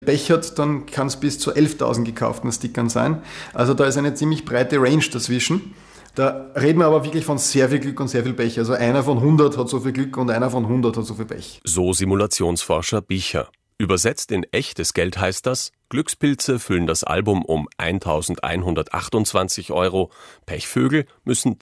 Pech hat, dann kann es bis zu 11.000 gekauften Stickern sein. Also da ist eine ziemlich breite Range dazwischen. Da reden wir aber wirklich von sehr viel Glück und sehr viel Pech. Also einer von 100 hat so viel Glück und einer von 100 hat so viel Pech. So Simulationsforscher Bicher. Übersetzt in echtes Geld heißt das, Glückspilze füllen das Album um 1.128 €, Pechvögel müssen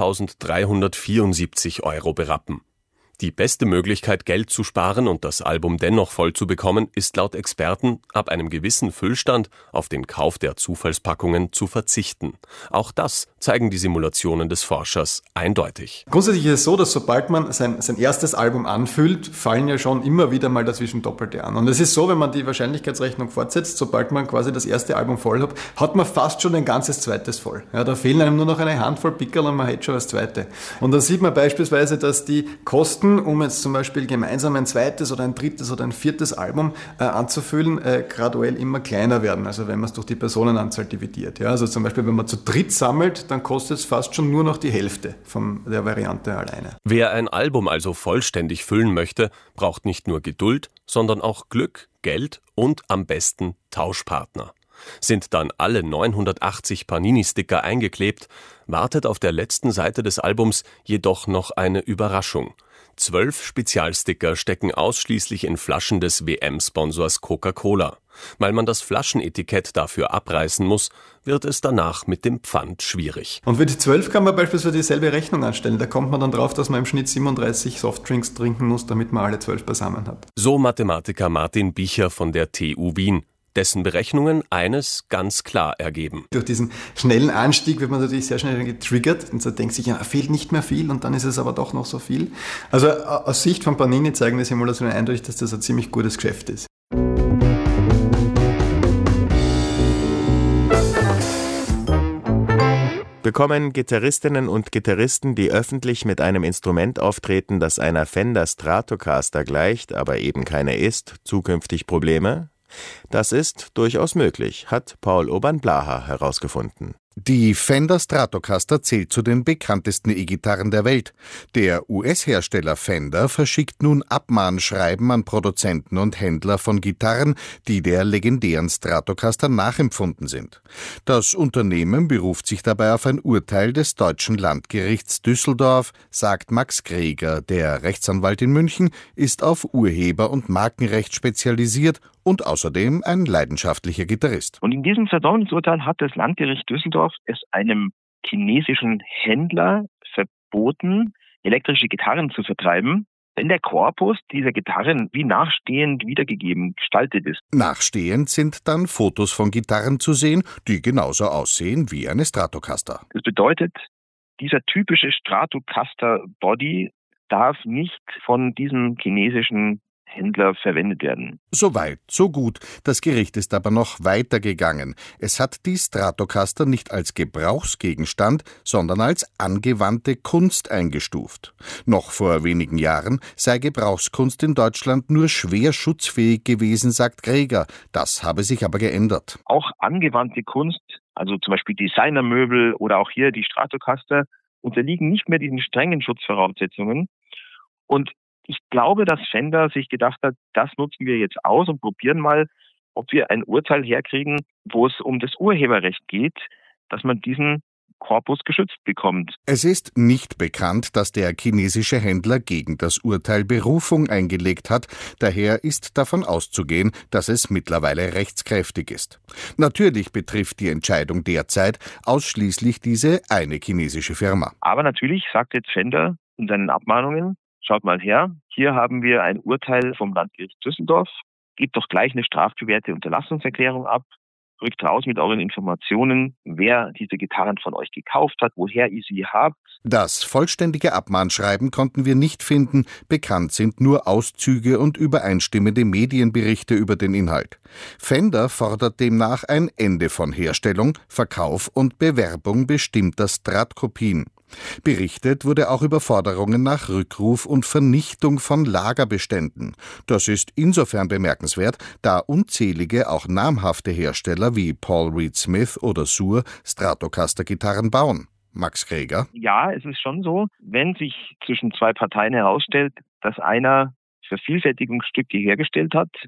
2.374 € berappen. Die beste Möglichkeit, Geld zu sparen und das Album dennoch voll zu bekommen, ist laut Experten, ab einem gewissen Füllstand auf den Kauf der Zufallspackungen zu verzichten. Auch das zeigen die Simulationen des Forschers eindeutig. Grundsätzlich ist es so, dass sobald man sein erstes Album anfüllt, fallen ja schon immer wieder mal dazwischen Doppelte an. Und es ist so, wenn man die Wahrscheinlichkeitsrechnung fortsetzt, sobald man quasi das erste Album voll hat man fast schon ein ganzes zweites voll. Ja, da fehlen einem nur noch eine Handvoll Pickerl und man hätte schon das zweite. Und da sieht man beispielsweise, dass die Kosten, um jetzt zum Beispiel gemeinsam ein zweites oder ein drittes oder ein viertes Album anzufüllen, graduell immer kleiner werden. Also wenn man es durch die Personenanzahl dividiert. Ja, also zum Beispiel, wenn man zu dritt sammelt, dann kostet es fast schon nur noch die Hälfte von der Variante alleine. Wer ein Album also vollständig füllen möchte, braucht nicht nur Geduld, sondern auch Glück, Geld und am besten Tauschpartner. Sind dann alle 980 Panini-Sticker eingeklebt, wartet auf der letzten Seite des Albums jedoch noch eine Überraschung. 12 Spezialsticker stecken ausschließlich in Flaschen des WM-Sponsors Coca-Cola. Weil man das Flaschenetikett dafür abreißen muss, wird es danach mit dem Pfand schwierig. Und für die 12 kann man beispielsweise dieselbe Rechnung anstellen. Da kommt man dann drauf, dass man im Schnitt 37 Softdrinks trinken muss, damit man alle 12 beisammen hat. So Mathematiker Martin Bicher von der TU Wien. Dessen Berechnungen eines ganz klar ergeben. Durch diesen schnellen Anstieg wird man natürlich sehr schnell getriggert und so denkt sich, ja, fehlt nicht mehr viel und dann ist es aber doch noch so viel. Also aus Sicht von Panini zeigen die Simulationen eindeutig, dass das ein ziemlich gutes Geschäft ist. Bekommen Gitarristinnen und Gitarristen, die öffentlich mit einem Instrument auftreten, das einer Fender Stratocaster gleicht, aber eben keine ist, zukünftig Probleme? Das ist durchaus möglich, hat Paul Urban-Blaha herausgefunden. Die Fender Stratocaster zählt zu den bekanntesten E-Gitarren der Welt. Der US-Hersteller Fender verschickt nun Abmahnschreiben an Produzenten und Händler von Gitarren, die der legendären Stratocaster nachempfunden sind. Das Unternehmen beruft sich dabei auf ein Urteil des Deutschen Landgerichts Düsseldorf, sagt Max Greger. Der Rechtsanwalt in München ist auf Urheber- und Markenrecht spezialisiert und außerdem ein leidenschaftlicher Gitarrist. Und in diesem Verdammungsurteil hat das Landgericht Düsseldorf es einem chinesischen Händler verboten, elektrische Gitarren zu vertreiben, wenn der Korpus dieser Gitarren wie nachstehend wiedergegeben gestaltet ist. Nachstehend sind dann Fotos von Gitarren zu sehen, die genauso aussehen wie eine Stratocaster. Das bedeutet, dieser typische Stratocaster-Body darf nicht von diesem chinesischen Händler verwendet werden. So weit, so gut. Das Gericht ist aber noch weiter gegangen. Es hat die Stratocaster nicht als Gebrauchsgegenstand, sondern als angewandte Kunst eingestuft. Noch vor wenigen Jahren sei Gebrauchskunst in Deutschland nur schwer schutzfähig gewesen, sagt Greger. Das habe sich aber geändert. Auch angewandte Kunst, also zum Beispiel Designermöbel oder auch hier die Stratocaster, unterliegen nicht mehr diesen strengen Schutzvoraussetzungen. Und ich glaube, dass Fender sich gedacht hat, das nutzen wir jetzt aus und probieren mal, ob wir ein Urteil herkriegen, wo es um das Urheberrecht geht, dass man diesen Korpus geschützt bekommt. Es ist nicht bekannt, dass der chinesische Händler gegen das Urteil Berufung eingelegt hat. Daher ist davon auszugehen, dass es mittlerweile rechtskräftig ist. Natürlich betrifft die Entscheidung derzeit ausschließlich diese eine chinesische Firma. Aber natürlich sagt jetzt Fender in seinen Abmahnungen, schaut mal her, hier haben wir ein Urteil vom Landgericht Düsseldorf, gebt doch gleich eine strafbewährte Unterlassungserklärung ab, rückt raus mit euren Informationen, wer diese Gitarren von euch gekauft hat, woher ihr sie habt. Das vollständige Abmahnschreiben konnten wir nicht finden, bekannt sind nur Auszüge und übereinstimmende Medienberichte über den Inhalt. Fender fordert demnach ein Ende von Herstellung, Verkauf und Bewerbung bestimmter Strat-Kopien. Berichtet wurde auch über Forderungen nach Rückruf und Vernichtung von Lagerbeständen. Das ist insofern bemerkenswert, da unzählige, auch namhafte Hersteller wie Paul Reed Smith oder Suhr Stratocaster-Gitarren bauen. Max Greger? Ja, es ist schon so, wenn sich zwischen zwei Parteien herausstellt, dass einer Vervielfältigungsstücke hergestellt hat,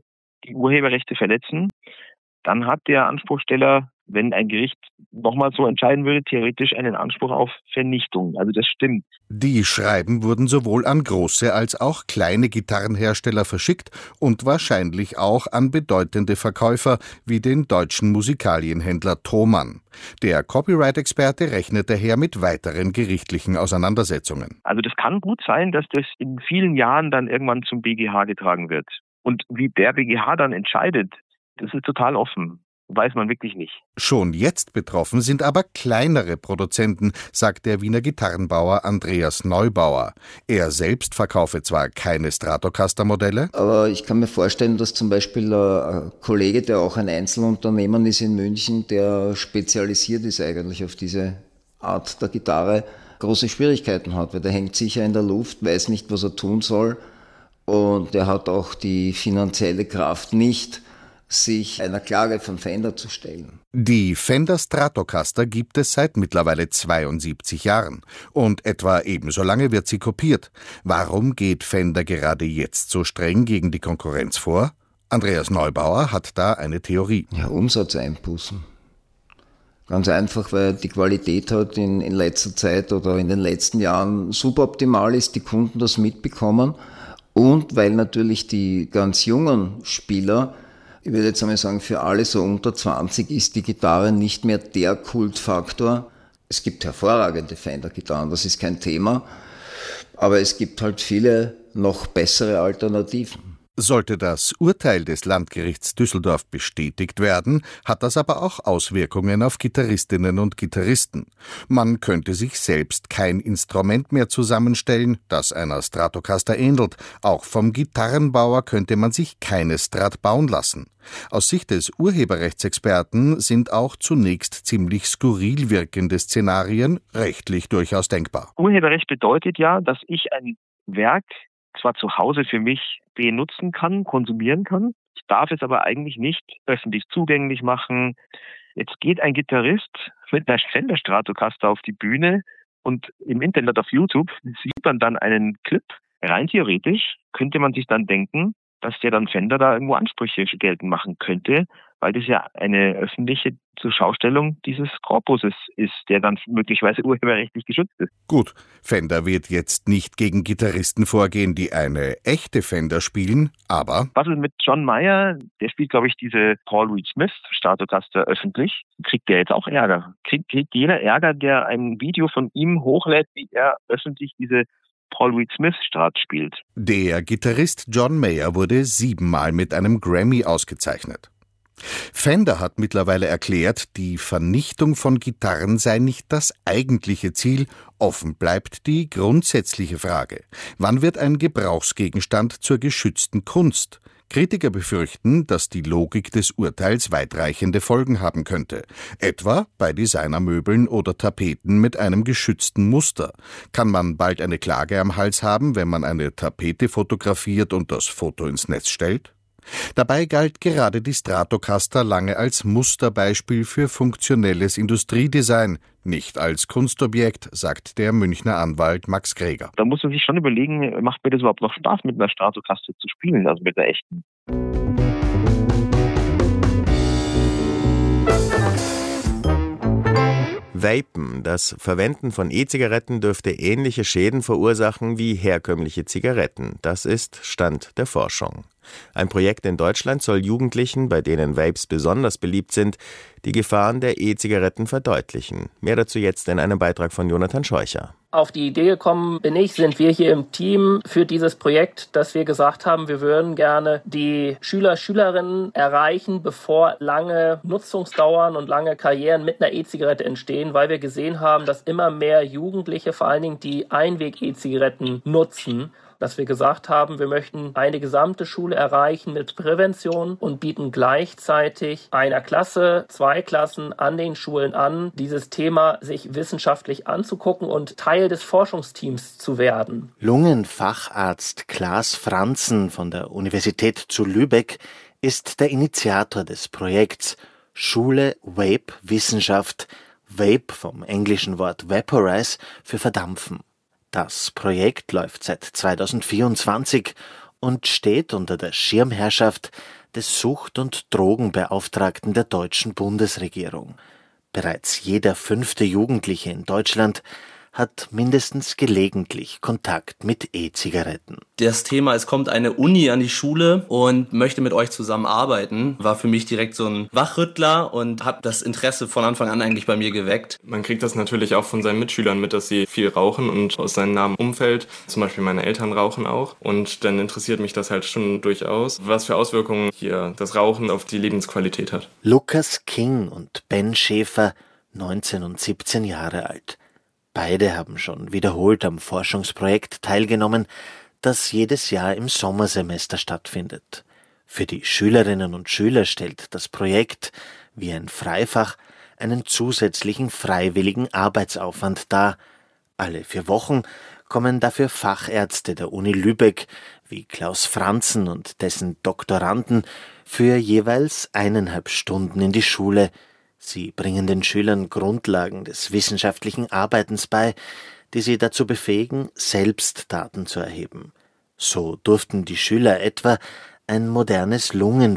die Urheberrechte verletzen, dann hat der Anspruchsteller, wenn ein Gericht nochmal so entscheiden würde, theoretisch einen Anspruch auf Vernichtung. Also das stimmt. Die Schreiben wurden sowohl an große als auch kleine Gitarrenhersteller verschickt und wahrscheinlich auch an bedeutende Verkäufer wie den deutschen Musikalienhändler Thomann. Der Copyright-Experte rechnet daher mit weiteren gerichtlichen Auseinandersetzungen. Also das kann gut sein, dass das in vielen Jahren dann irgendwann zum BGH getragen wird. Und wie der BGH dann entscheidet, das ist total offen. Weiß man wirklich nicht. Schon jetzt betroffen sind aber kleinere Produzenten, sagt der Wiener Gitarrenbauer Andreas Neubauer. Er selbst verkaufe zwar keine Stratocaster-Modelle, aber ich kann mir vorstellen, dass zum Beispiel ein Kollege, der auch ein Einzelunternehmen ist in München, der spezialisiert ist eigentlich auf diese Art der Gitarre, große Schwierigkeiten hat, weil der hängt sicher in der Luft, weiß nicht, was er tun soll und der hat auch die finanzielle Kraft nicht, sich einer Klage von Fender zu stellen. Die Fender Stratocaster gibt es seit mittlerweile 72 Jahren. Und etwa ebenso lange wird sie kopiert. Warum geht Fender gerade jetzt so streng gegen die Konkurrenz vor? Andreas Neubauer hat da eine Theorie. Ja, Umsatzeinbußen. Ganz einfach, weil die Qualität halt in letzter Zeit oder in den letzten Jahren suboptimal ist, die Kunden das mitbekommen. Und weil natürlich die ganz jungen Spieler, ich würde jetzt einmal sagen, für alle so unter 20 ist die Gitarre nicht mehr der Kultfaktor. Es gibt hervorragende Fender-Gitarren, das ist kein Thema, aber es gibt halt viele noch bessere Alternativen. Sollte das Urteil des Landgerichts Düsseldorf bestätigt werden, hat das aber auch Auswirkungen auf Gitarristinnen und Gitarristen. Man könnte sich selbst kein Instrument mehr zusammenstellen, das einer Stratocaster ähnelt. Auch vom Gitarrenbauer könnte man sich keine Strat bauen lassen. Aus Sicht des Urheberrechtsexperten sind auch zunächst ziemlich skurril wirkende Szenarien rechtlich durchaus denkbar. Urheberrecht bedeutet ja, dass ich ein Werk zwar zu Hause für mich benutzen kann, konsumieren kann. Ich darf es aber eigentlich nicht öffentlich zugänglich machen. Jetzt geht ein Gitarrist mit einer Fender Stratocaster auf die Bühne und im Internet auf YouTube sieht man dann einen Clip. Rein theoretisch könnte man sich dann denken, dass der dann Fender da irgendwo Ansprüche geltend machen könnte, weil das ja eine öffentliche Zurschaustellung dieses Korpuses ist, der dann möglicherweise urheberrechtlich geschützt ist. Gut, Fender wird jetzt nicht gegen Gitarristen vorgehen, die eine echte Fender spielen, aber... Was ist mit John Mayer? Der spielt, glaube ich, diese Paul Reed Smith Stratocaster öffentlich. Kriegt der jetzt auch Ärger? Kriegt jeder Ärger, der ein Video von ihm hochlädt, wie er öffentlich diese Paul Reed Smith Strat spielt? Der Gitarrist John Mayer wurde 7-mal mit einem Grammy ausgezeichnet. Fender hat mittlerweile erklärt, die Vernichtung von Gitarren sei nicht das eigentliche Ziel. Offen bleibt die grundsätzliche Frage: Wann wird ein Gebrauchsgegenstand zur geschützten Kunst? Kritiker befürchten, dass die Logik des Urteils weitreichende Folgen haben könnte. Etwa bei Designermöbeln oder Tapeten mit einem geschützten Muster. Kann man bald eine Klage am Hals haben, wenn man eine Tapete fotografiert und das Foto ins Netz stellt? Dabei galt gerade die Stratocaster lange als Musterbeispiel für funktionelles Industriedesign, nicht als Kunstobjekt, sagt der Münchner Anwalt Max Greger. Da muss man sich schon überlegen, macht mir das überhaupt noch Spaß, mit einer Stratocaster zu spielen, also mit einer echten? Vapen, das Verwenden von E-Zigaretten, dürfte ähnliche Schäden verursachen wie herkömmliche Zigaretten. Das ist Stand der Forschung. Ein Projekt in Deutschland soll Jugendlichen, bei denen Vapes besonders beliebt sind, die Gefahren der E-Zigaretten verdeutlichen. Mehr dazu jetzt in einem Beitrag von Jonathan Scheucher. Auf die Idee gekommen sind wir hier im Team für dieses Projekt, dass wir gesagt haben, wir würden gerne die Schüler, Schülerinnen erreichen, bevor lange Nutzungsdauern und lange Karrieren mit einer E-Zigarette entstehen, weil wir gesehen haben, dass immer mehr Jugendliche, vor allen Dingen die Einweg-E-Zigaretten nutzen, dass wir gesagt haben, wir möchten eine gesamte Schule erreichen mit Prävention und bieten gleichzeitig einer Klasse, 2 Klassen an den Schulen an, dieses Thema sich wissenschaftlich anzugucken und Teil des Forschungsteams zu werden. Lungenfacharzt Klaas Franzen von der Universität zu Lübeck ist der Initiator des Projekts Schule Vape Wissenschaft, Vape vom englischen Wort Vaporize für Verdampfen. Das Projekt läuft seit 2024 und steht unter der Schirmherrschaft des Sucht- und Drogenbeauftragten der deutschen Bundesregierung. Bereits jeder 5. Jugendliche in Deutschland hat mindestens gelegentlich Kontakt mit E-Zigaretten. Das Thema, es kommt eine Uni an die Schule und möchte mit euch zusammenarbeiten, war für mich direkt so ein Wachrüttler und hat das Interesse von Anfang an eigentlich bei mir geweckt. Man kriegt das natürlich auch von seinen Mitschülern mit, dass sie viel rauchen und aus seinem nahen Umfeld, zum Beispiel meine Eltern rauchen auch, und dann interessiert mich das halt schon durchaus, was für Auswirkungen hier das Rauchen auf die Lebensqualität hat. Lukas King und Ben Schäfer, 19 und 17 Jahre alt. Beide haben schon wiederholt am Forschungsprojekt teilgenommen, das jedes Jahr im Sommersemester stattfindet. Für die Schülerinnen und Schüler stellt das Projekt, wie ein Freifach, einen zusätzlichen freiwilligen Arbeitsaufwand dar. Alle 4 Wochen kommen dafür Fachärzte der Uni Lübeck, wie Klaus Franzen und dessen Doktoranden, für jeweils 1,5 Stunden in die Schule. Sie bringen den Schülern Grundlagen des wissenschaftlichen Arbeitens bei, die sie dazu befähigen, selbst Daten zu erheben. So durften die Schüler etwa ein modernes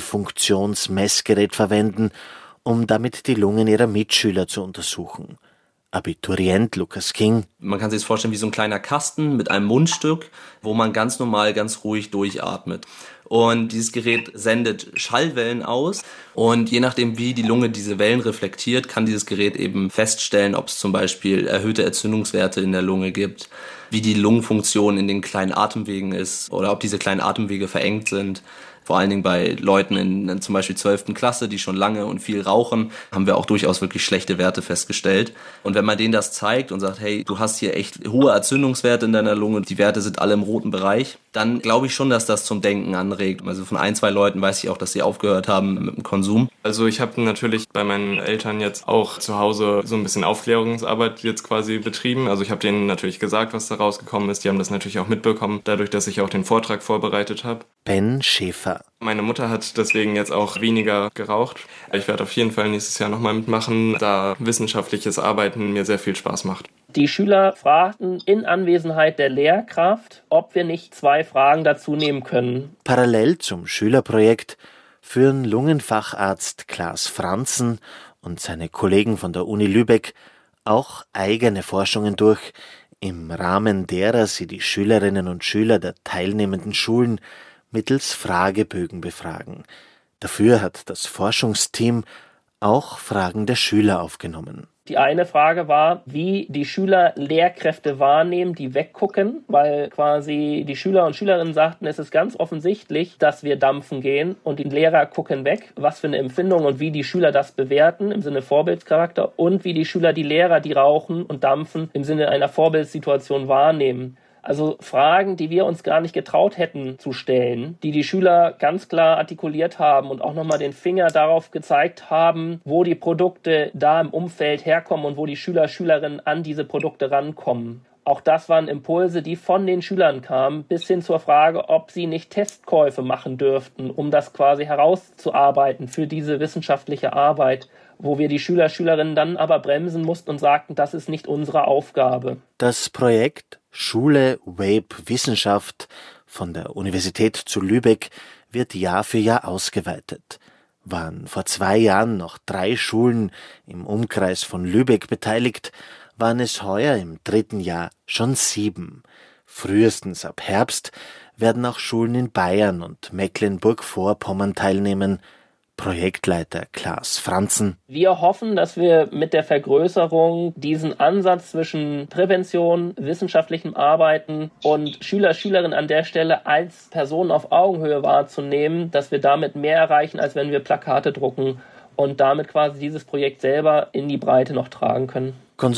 Lungenfunktionsmessgerät verwenden, um damit die Lungen ihrer Mitschüler zu untersuchen. Abiturient Lukas King. Man kann sich das vorstellen wie so ein kleiner Kasten mit einem Mundstück, wo man ganz normal, ganz ruhig durchatmet. Und dieses Gerät sendet Schallwellen aus und je nachdem, wie die Lunge diese Wellen reflektiert, kann dieses Gerät eben feststellen, ob es zum Beispiel erhöhte Entzündungswerte in der Lunge gibt, wie die Lungenfunktion in den kleinen Atemwegen ist oder ob diese kleinen Atemwege verengt sind. Vor allen Dingen bei Leuten in zum Beispiel 12. Klasse, die schon lange und viel rauchen, haben wir auch durchaus wirklich schlechte Werte festgestellt. Und wenn man denen das zeigt und sagt, hey, du hast hier echt hohe Entzündungswerte in deiner Lunge, die Werte sind alle im roten Bereich, dann glaube ich schon, dass das zum Denken anregt. Also von 1, 2 Leuten weiß ich auch, dass sie aufgehört haben mit dem Konsum. Also ich habe natürlich bei meinen Eltern jetzt auch zu Hause so ein bisschen Aufklärungsarbeit jetzt quasi betrieben. Also ich habe denen natürlich gesagt, was da rausgekommen ist. Die haben das natürlich auch mitbekommen, dadurch, dass ich auch den Vortrag vorbereitet habe. Ben Schäfer. Meine Mutter hat deswegen jetzt auch weniger geraucht. Ich werde auf jeden Fall nächstes Jahr nochmal mitmachen, da wissenschaftliches Arbeiten mir sehr viel Spaß macht. Die Schüler fragten in Anwesenheit der Lehrkraft, ob wir nicht 2 Fragen dazu nehmen können. Parallel zum Schülerprojekt führen Lungenfacharzt Klaus Franzen und seine Kollegen von der Uni Lübeck auch eigene Forschungen durch, im Rahmen derer sie die Schülerinnen und Schüler der teilnehmenden Schulen mittels Fragebögen befragen. Dafür hat das Forschungsteam auch Fragen der Schüler aufgenommen. Die eine Frage war, wie die Schüler Lehrkräfte wahrnehmen, die weggucken, weil quasi die Schüler und Schülerinnen sagten, es ist ganz offensichtlich, dass wir dampfen gehen und die Lehrer gucken weg, was für eine Empfindung und wie die Schüler das bewerten im Sinne Vorbildscharakter und wie die Schüler die Lehrer, die rauchen und dampfen, im Sinne einer Vorbildssituation wahrnehmen. Also Fragen, die wir uns gar nicht getraut hätten zu stellen, die die Schüler ganz klar artikuliert haben und auch nochmal den Finger darauf gezeigt haben, wo die Produkte da im Umfeld herkommen und wo die Schüler, Schülerinnen an diese Produkte rankommen. Auch das waren Impulse, die von den Schülern kamen, bis hin zur Frage, ob sie nicht Testkäufe machen dürften, um das quasi herauszuarbeiten für diese wissenschaftliche Arbeit, wo wir die Schüler, Schülerinnen dann aber bremsen mussten und sagten, das ist nicht unsere Aufgabe. Das Projekt Schule Vape Wissenschaft von der Universität zu Lübeck wird Jahr für Jahr ausgeweitet. Waren vor 2 Jahren noch 3 Schulen im Umkreis von Lübeck beteiligt, waren es heuer im 3. Jahr schon 7. Frühestens ab Herbst werden auch Schulen in Bayern und Mecklenburg-Vorpommern teilnehmen. Projektleiter Klaus Franzen. Wir hoffen, dass wir mit der Vergrößerung diesen Ansatz zwischen Prävention, wissenschaftlichem Arbeiten und Schüler, Schülerinnen an der Stelle als Personen auf Augenhöhe wahrzunehmen, dass wir damit mehr erreichen, als wenn wir Plakate drucken und damit quasi dieses Projekt selber in die Breite noch tragen können.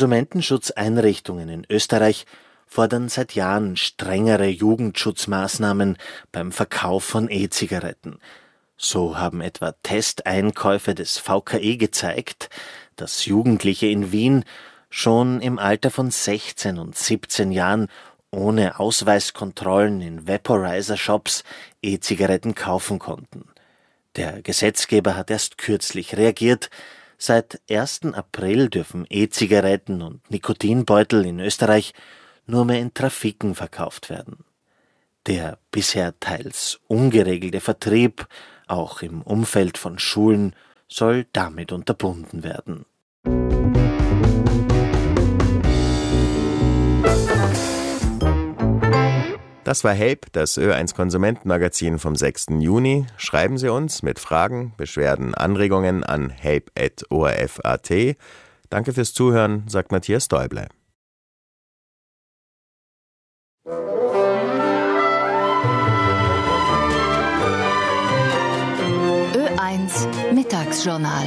Konsumentenschutzeinrichtungen in Österreich fordern seit Jahren strengere Jugendschutzmaßnahmen beim Verkauf von E-Zigaretten. So haben etwa Testeinkäufe des VKE gezeigt, dass Jugendliche in Wien schon im Alter von 16 und 17 Jahren ohne Ausweiskontrollen in Vaporizer-Shops E-Zigaretten kaufen konnten. Der Gesetzgeber hat erst kürzlich reagiert. Seit 1. April dürfen E-Zigaretten und Nikotinbeutel in Österreich nur mehr in Trafiken verkauft werden. Der bisher teils ungeregelte Vertrieb, Auch im Umfeld von Schulen soll damit unterbunden werden. Das war Help, das Ö1 Konsumentenmagazin vom 6. Juni. Schreiben Sie uns mit Fragen, Beschwerden, Anregungen an help@orf.at. Danke fürs Zuhören, sagt Matthias Däuble. Ö1 Mittagsjournal.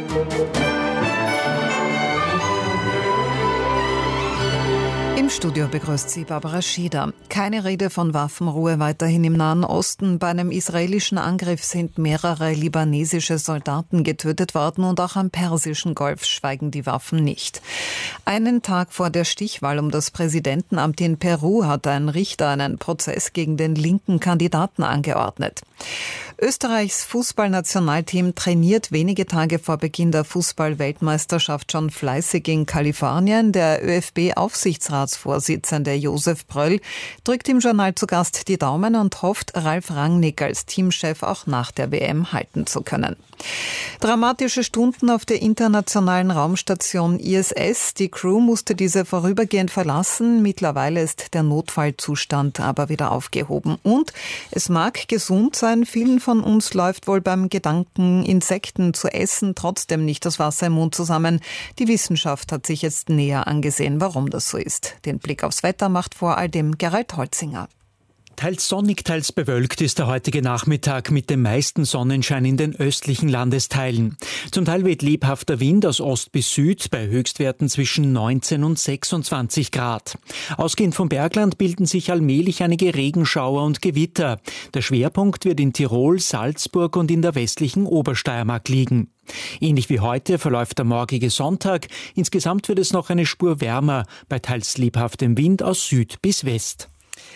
Im Studio begrüßt sie Barbara Schieder. Keine Rede von Waffenruhe weiterhin im Nahen Osten. Bei einem israelischen Angriff sind mehrere libanesische Soldaten getötet worden und auch am Persischen Golf schweigen die Waffen nicht. Einen Tag vor der Stichwahl um das Präsidentenamt in Peru hat ein Richter einen Prozess gegen den linken Kandidaten angeordnet. Österreichs Fußballnationalteam trainiert wenige Tage vor Beginn der Fußball-Weltmeisterschaft schon fleißig in Kalifornien. Der ÖFB-Aufsichtsratsvorsitzende Josef Bröll drückt im Journal zu Gast die Daumen und hofft, Ralf Rangnick als Teamchef auch nach der WM halten zu können. Dramatische Stunden auf der internationalen Raumstation ISS. Die Crew musste diese vorübergehend verlassen. Mittlerweile ist der Notfallzustand aber wieder aufgehoben. Und es mag gesund sein, vielen von uns läuft wohl beim Gedanken, Insekten zu essen, trotzdem nicht das Wasser im Mund zusammen. Die Wissenschaft hat sich jetzt näher angesehen, warum das so ist. Den Blick aufs Wetter macht vor all dem Gerald Holzinger. Teils sonnig, teils bewölkt ist der heutige Nachmittag mit dem meisten Sonnenschein in den östlichen Landesteilen. Zum Teil weht lebhafter Wind aus Ost bis Süd bei Höchstwerten zwischen 19 und 26 Grad. Ausgehend vom Bergland bilden sich allmählich einige Regenschauer und Gewitter. Der Schwerpunkt wird in Tirol, Salzburg und in der westlichen Obersteiermark liegen. Ähnlich wie heute verläuft der morgige Sonntag. Insgesamt wird es noch eine Spur wärmer bei teils lebhaftem Wind aus Süd bis West.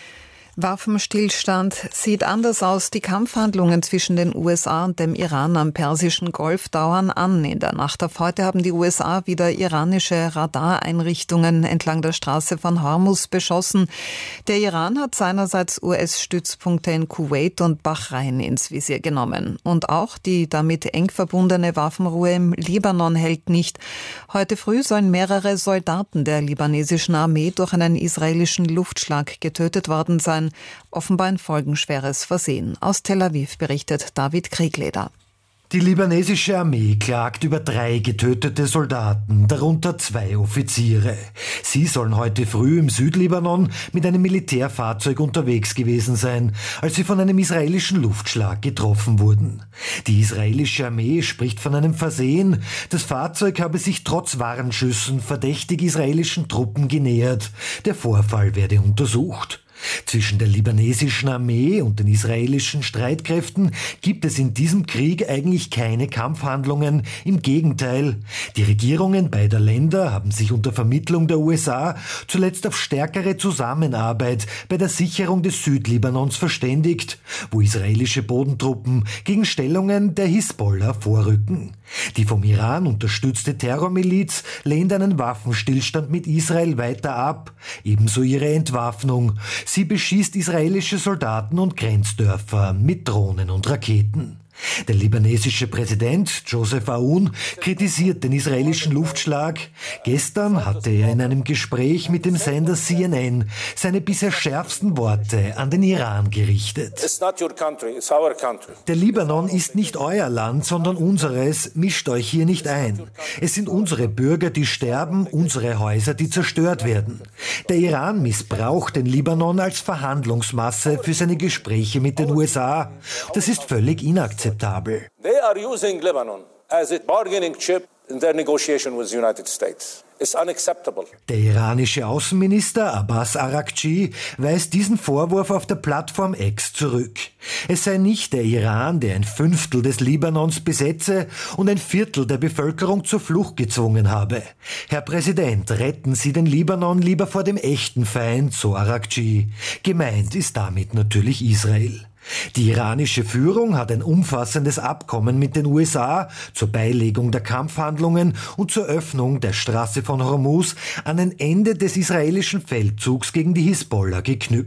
Waffenstillstand sieht anders aus. Die Kampfhandlungen zwischen den USA und dem Iran am Persischen Golf dauern an. In der Nacht auf heute haben die USA wieder iranische Radareinrichtungen entlang der Straße von Hormuz beschossen. Der Iran hat seinerseits US-Stützpunkte in Kuwait und Bahrain ins Visier genommen. Und auch die damit eng verbundene Waffenruhe im Libanon hält nicht. Heute früh sollen mehrere Soldaten der libanesischen Armee durch einen israelischen Luftschlag getötet worden sein. Offenbar ein folgenschweres Versehen. Aus Tel Aviv berichtet David Kriegleder. Die libanesische Armee klagt über 3 getötete Soldaten, darunter 2 Offiziere. Sie sollen heute früh im Südlibanon mit einem Militärfahrzeug unterwegs gewesen sein, als sie von einem israelischen Luftschlag getroffen wurden. Die israelische Armee spricht von einem Versehen. Das Fahrzeug habe sich trotz Warnschüssen verdächtig israelischen Truppen genähert. Der Vorfall werde untersucht. Zwischen der libanesischen Armee und den israelischen Streitkräften gibt es in diesem Krieg eigentlich keine Kampfhandlungen. Im Gegenteil, die Regierungen beider Länder haben sich unter Vermittlung der USA zuletzt auf stärkere Zusammenarbeit bei der Sicherung des Südlibanons verständigt, wo israelische Bodentruppen gegen Stellungen der Hisbollah vorrücken. Die vom Iran unterstützte Terrormiliz lehnt einen Waffenstillstand mit Israel weiter ab, ebenso ihre Entwaffnung. Sie beschießt israelische Soldaten und Grenzdörfer mit Drohnen und Raketen. Der libanesische Präsident Joseph Aoun kritisiert den israelischen Luftschlag. Gestern hatte er in einem Gespräch mit dem Sender CNN seine bisher schärfsten Worte an den Iran gerichtet. It's not your country, it's our country. Der Libanon ist nicht euer Land, sondern unseres. Mischt euch hier nicht ein. Es sind unsere Bürger, die sterben, unsere Häuser, die zerstört werden. Der Iran missbraucht den Libanon als Verhandlungsmasse für seine Gespräche mit den USA. Das ist völlig inakzeptabel. They are using Lebanon as a bargaining chip in their negotiation with the United States. It's unacceptable. Der iranische Außenminister Abbas Araghchi weist diesen Vorwurf auf der Plattform X zurück. Es sei nicht der Iran, der 1/5 des Libanons besetze und 1/4 der Bevölkerung zur Flucht gezwungen habe. Herr Präsident, retten Sie den Libanon lieber vor dem echten Feind, so Araghchi. Gemeint ist damit natürlich Israel. Die iranische Führung hat ein umfassendes Abkommen mit den USA zur Beilegung der Kampfhandlungen und zur Öffnung der Straße von Hormuz an ein Ende des israelischen Feldzugs gegen die Hisbollah geknüpft.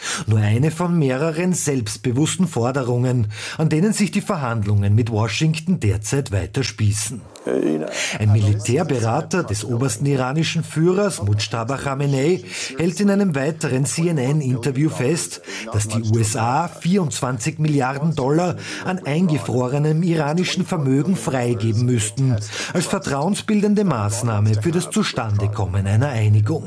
Nur eine von mehreren selbstbewussten Forderungen, an denen sich die Verhandlungen mit Washington derzeit weiter spießen. Ein Militärberater des obersten iranischen Führers Mujtaba Khamenei hält in einem weiteren CNN-Interview fest, dass die USA 24 Milliarden $, an eingefrorenem iranischen Vermögen freigeben müssten, als vertrauensbildende Maßnahme für das Zustandekommen einer Einigung.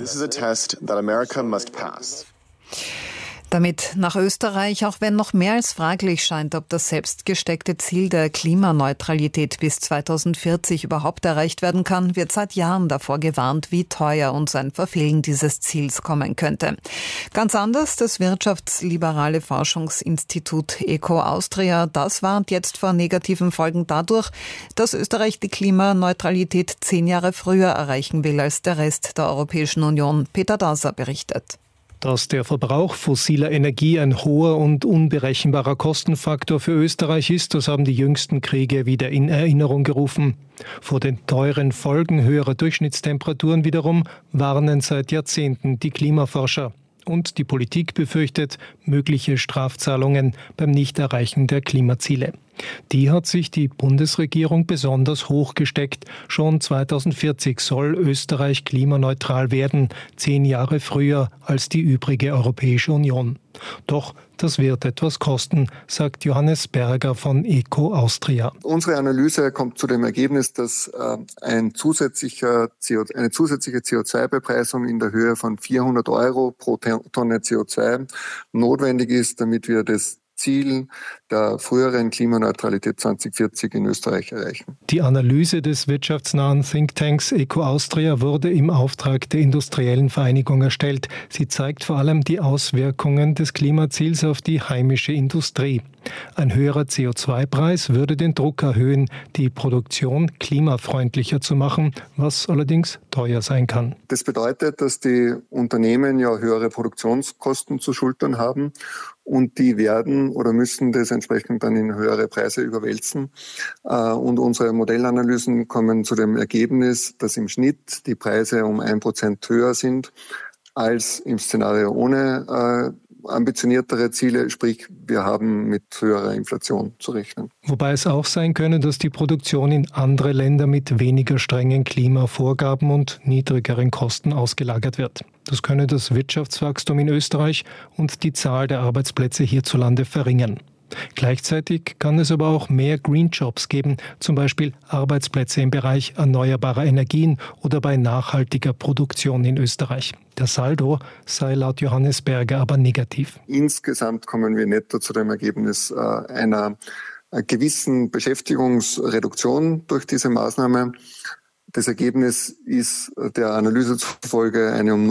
Damit nach Österreich, auch wenn noch mehr als fraglich scheint, ob das selbstgesteckte Ziel der Klimaneutralität bis 2040 überhaupt erreicht werden kann, wird seit Jahren davor gewarnt, wie teuer uns ein Verfehlen dieses Ziels kommen könnte. Ganz anders das wirtschaftsliberale Forschungsinstitut ECO Austria. Das warnt jetzt vor negativen Folgen dadurch, dass Österreich die Klimaneutralität 10 Jahre früher erreichen will als der Rest der Europäischen Union. Peter Daser berichtet. Dass der Verbrauch fossiler Energie ein hoher und unberechenbarer Kostenfaktor für Österreich ist, das haben die jüngsten Kriege wieder in Erinnerung gerufen. Vor den teuren Folgen höherer Durchschnittstemperaturen wiederum warnen seit Jahrzehnten die Klimaforscher. Und die Politik befürchtet mögliche Strafzahlungen beim Nichterreichen der Klimaziele. Die hat sich die Bundesregierung besonders hoch gesteckt. Schon 2040 soll Österreich klimaneutral werden, 10 Jahre früher als die übrige Europäische Union. Doch das wird etwas kosten, sagt Johannes Berger von ECO Austria. Unsere Analyse kommt zu dem Ergebnis, dass eine zusätzliche CO2-Bepreisung in der Höhe von 400 € pro Tonne CO2 notwendig ist, damit wir das Ziel der früheren Klimaneutralität 2040 in Österreich erreichen. Die Analyse des wirtschaftsnahen Thinktanks ECO Austria wurde im Auftrag der Industriellen Vereinigung erstellt. Sie zeigt vor allem die Auswirkungen des Klimaziels auf die heimische Industrie. Ein höherer CO2-Preis würde den Druck erhöhen, die Produktion klimafreundlicher zu machen, was allerdings teuer sein kann. Das bedeutet, dass die Unternehmen ja höhere Produktionskosten zu schultern haben und die werden oder müssen das entsprechend dann in höhere Preise überwälzen. Und unsere Modellanalysen kommen zu dem Ergebnis, dass im Schnitt die Preise um 1% höher sind als im Szenario ohne ambitioniertere Ziele, sprich wir haben mit höherer Inflation zu rechnen. Wobei es auch sein könne, dass die Produktion in andere Länder mit weniger strengen Klimavorgaben und niedrigeren Kosten ausgelagert wird. Das könne das Wirtschaftswachstum in Österreich und die Zahl der Arbeitsplätze hierzulande verringern. Gleichzeitig kann es aber auch mehr Green Jobs geben, zum Beispiel Arbeitsplätze im Bereich erneuerbarer Energien oder bei nachhaltiger Produktion in Österreich. Der Saldo sei laut Johannes Berger aber negativ. Insgesamt kommen wir netto zu dem Ergebnis einer gewissen Beschäftigungsreduktion durch diese Maßnahme. Das Ergebnis ist der Analyse zufolge eine um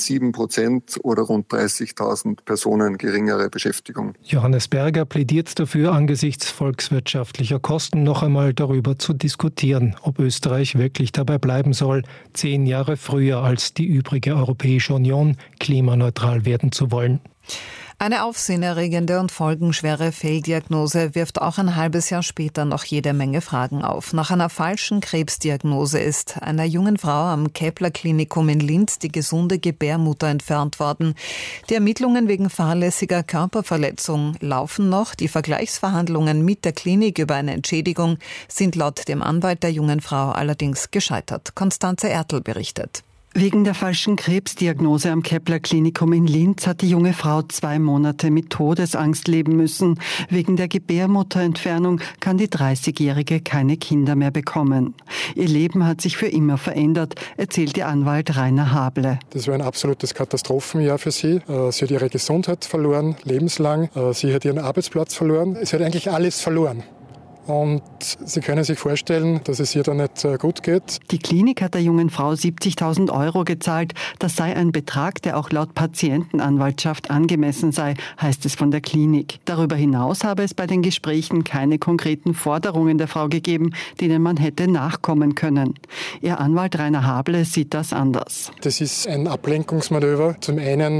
0,7% oder rund 30.000 Personen geringere Beschäftigung. Johannes Berger plädiert dafür, angesichts volkswirtschaftlicher Kosten noch einmal darüber zu diskutieren, ob Österreich wirklich dabei bleiben soll, 10 Jahre früher als die übrige Europäische Union klimaneutral werden zu wollen. Eine aufsehenerregende und folgenschwere Fehldiagnose wirft auch ein halbes Jahr später noch jede Menge Fragen auf. Nach einer falschen Krebsdiagnose ist einer jungen Frau am Kepler-Klinikum in Linz die gesunde Gebärmutter entfernt worden. Die Ermittlungen wegen fahrlässiger Körperverletzung laufen noch. Die Vergleichsverhandlungen mit der Klinik über eine Entschädigung sind laut dem Anwalt der jungen Frau allerdings gescheitert. Konstanze Ertl berichtet. Wegen der falschen Krebsdiagnose am Kepler-Klinikum in Linz hat die junge Frau 2 Monate mit Todesangst leben müssen. Wegen der Gebärmutterentfernung kann die 30-Jährige keine Kinder mehr bekommen. Ihr Leben hat sich für immer verändert, erzählt ihr Anwalt Rainer Hable. Das war ein absolutes Katastrophenjahr für sie. Sie hat ihre Gesundheit verloren, lebenslang. Sie hat ihren Arbeitsplatz verloren. Sie hat eigentlich alles verloren. Und Sie können sich vorstellen, dass es ihr da nicht gut geht. Die Klinik hat der jungen Frau 70.000 € gezahlt. Das sei ein Betrag, der auch laut Patientenanwaltschaft angemessen sei, heißt es von der Klinik. Darüber hinaus habe es bei den Gesprächen keine konkreten Forderungen der Frau gegeben, denen man hätte nachkommen können. Ihr Anwalt Rainer Hable sieht das anders. Das ist ein Ablenkungsmanöver. Zum einen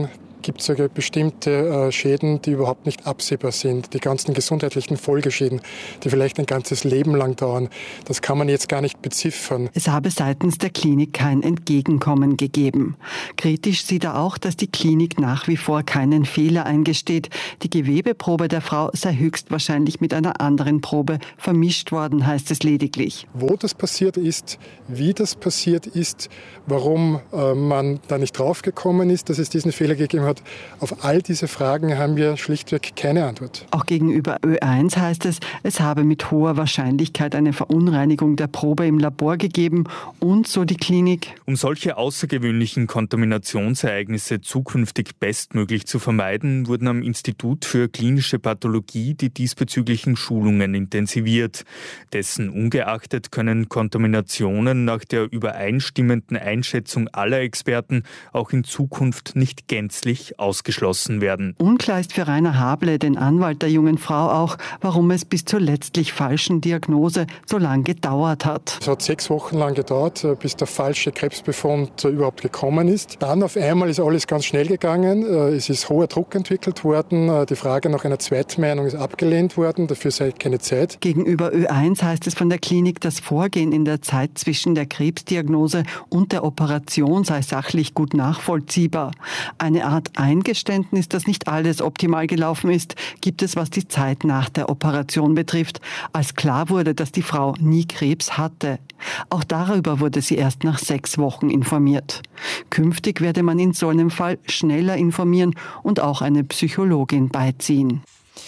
gibt es sogar bestimmte Schäden, die überhaupt nicht absehbar sind. Die ganzen gesundheitlichen Folgeschäden, die vielleicht ein ganzes Leben lang dauern. Das kann man jetzt gar nicht beziffern. Es habe seitens der Klinik kein Entgegenkommen gegeben. Kritisch sieht er auch, dass die Klinik nach wie vor keinen Fehler eingesteht. Die Gewebeprobe der Frau sei höchstwahrscheinlich mit einer anderen Probe vermischt worden, heißt es lediglich. Wo das passiert ist, wie das passiert ist, warum man da nicht draufgekommen ist, dass es diesen Fehler gegeben hat, auf all diese Fragen haben wir schlichtweg keine Antwort. Auch gegenüber Ö1 heißt es, es habe mit hoher Wahrscheinlichkeit eine Verunreinigung der Probe im Labor gegeben und, so die Klinik, um solche außergewöhnlichen Kontaminationsereignisse zukünftig bestmöglich zu vermeiden, wurden am Institut für klinische Pathologie die diesbezüglichen Schulungen intensiviert. Dessen ungeachtet können Kontaminationen nach der übereinstimmenden Einschätzung aller Experten auch in Zukunft nicht gänzlich ausgeschlossen werden. Unklar ist für Rainer Hable, den Anwalt der jungen Frau, auch, warum es bis zur letztlich falschen Diagnose so lange gedauert hat. Es hat 6 Wochen lang gedauert, bis der falsche Krebsbefund überhaupt gekommen ist. Dann auf einmal ist alles ganz schnell gegangen. Es ist hoher Druck entwickelt worden. Die Frage nach einer Zweitmeinung ist abgelehnt worden. Dafür sei keine Zeit. Gegenüber Ö1 heißt es von der Klinik, das Vorgehen in der Zeit zwischen der Krebsdiagnose und der Operation sei sachlich gut nachvollziehbar. Eine Art Eingeständnis, dass nicht alles optimal gelaufen ist, gibt es, was die Zeit nach der Operation betrifft, als klar wurde, dass die Frau nie Krebs hatte. Auch darüber wurde sie erst nach 6 Wochen informiert. Künftig werde man in so einem Fall schneller informieren und auch eine Psychologin beiziehen.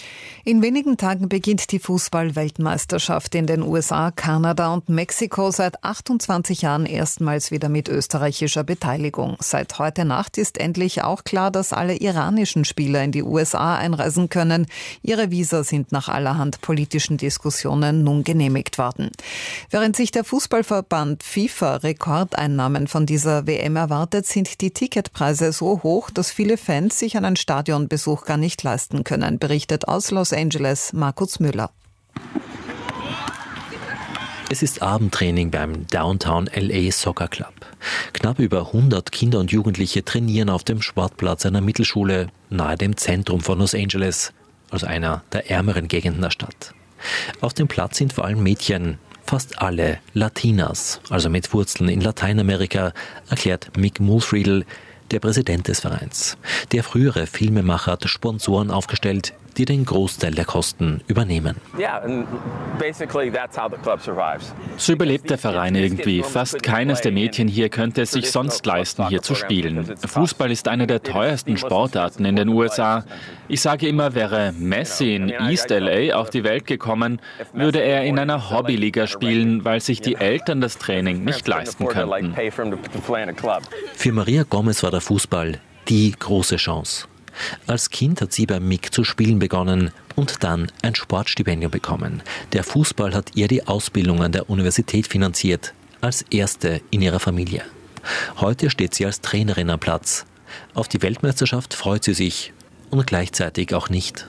In wenigen Tagen beginnt die Fußball-Weltmeisterschaft in den USA, Kanada und Mexiko seit 28 Jahren erstmals wieder mit österreichischer Beteiligung. Seit heute Nacht ist endlich auch klar, dass alle iranischen Spieler in die USA einreisen können. Ihre Visa sind nach allerhand politischen Diskussionen nun genehmigt worden. Während sich der Fußballverband FIFA Rekordeinnahmen von dieser WM erwartet, sind die Ticketpreise so hoch, dass viele Fans sich einen Stadionbesuch gar nicht leisten können, berichtet aus Los Angeles Markus Müller. Es ist Abendtraining beim Downtown LA Soccer Club. Knapp über 100 Kinder und Jugendliche trainieren auf dem Sportplatz einer Mittelschule nahe dem Zentrum von Los Angeles, also einer der ärmeren Gegenden der Stadt. Auf dem Platz sind vor allem Mädchen, fast alle Latinas, also mit Wurzeln in Lateinamerika, erklärt Mick Mulfriedl, der Präsident des Vereins. Der frühere Filmemacher hat Sponsoren aufgestellt, die den Großteil der Kosten übernehmen. So überlebt der Verein irgendwie. Fast keines der Mädchen hier könnte es sich sonst leisten, hier zu spielen. Fußball ist eine der teuersten Sportarten in den USA. Ich sage immer, wäre Messi in East LA auf die Welt gekommen, würde er in einer Hobbyliga spielen, weil sich die Eltern das Training nicht leisten könnten. Für Maria Gomez war der Fußball die große Chance. Als Kind hat sie bei Mick zu spielen begonnen und dann ein Sportstipendium bekommen. Der Fußball hat ihr die Ausbildung an der Universität finanziert, als erste in ihrer Familie. Heute steht sie als Trainerin am Platz. Auf die Weltmeisterschaft freut sie sich und gleichzeitig auch nicht.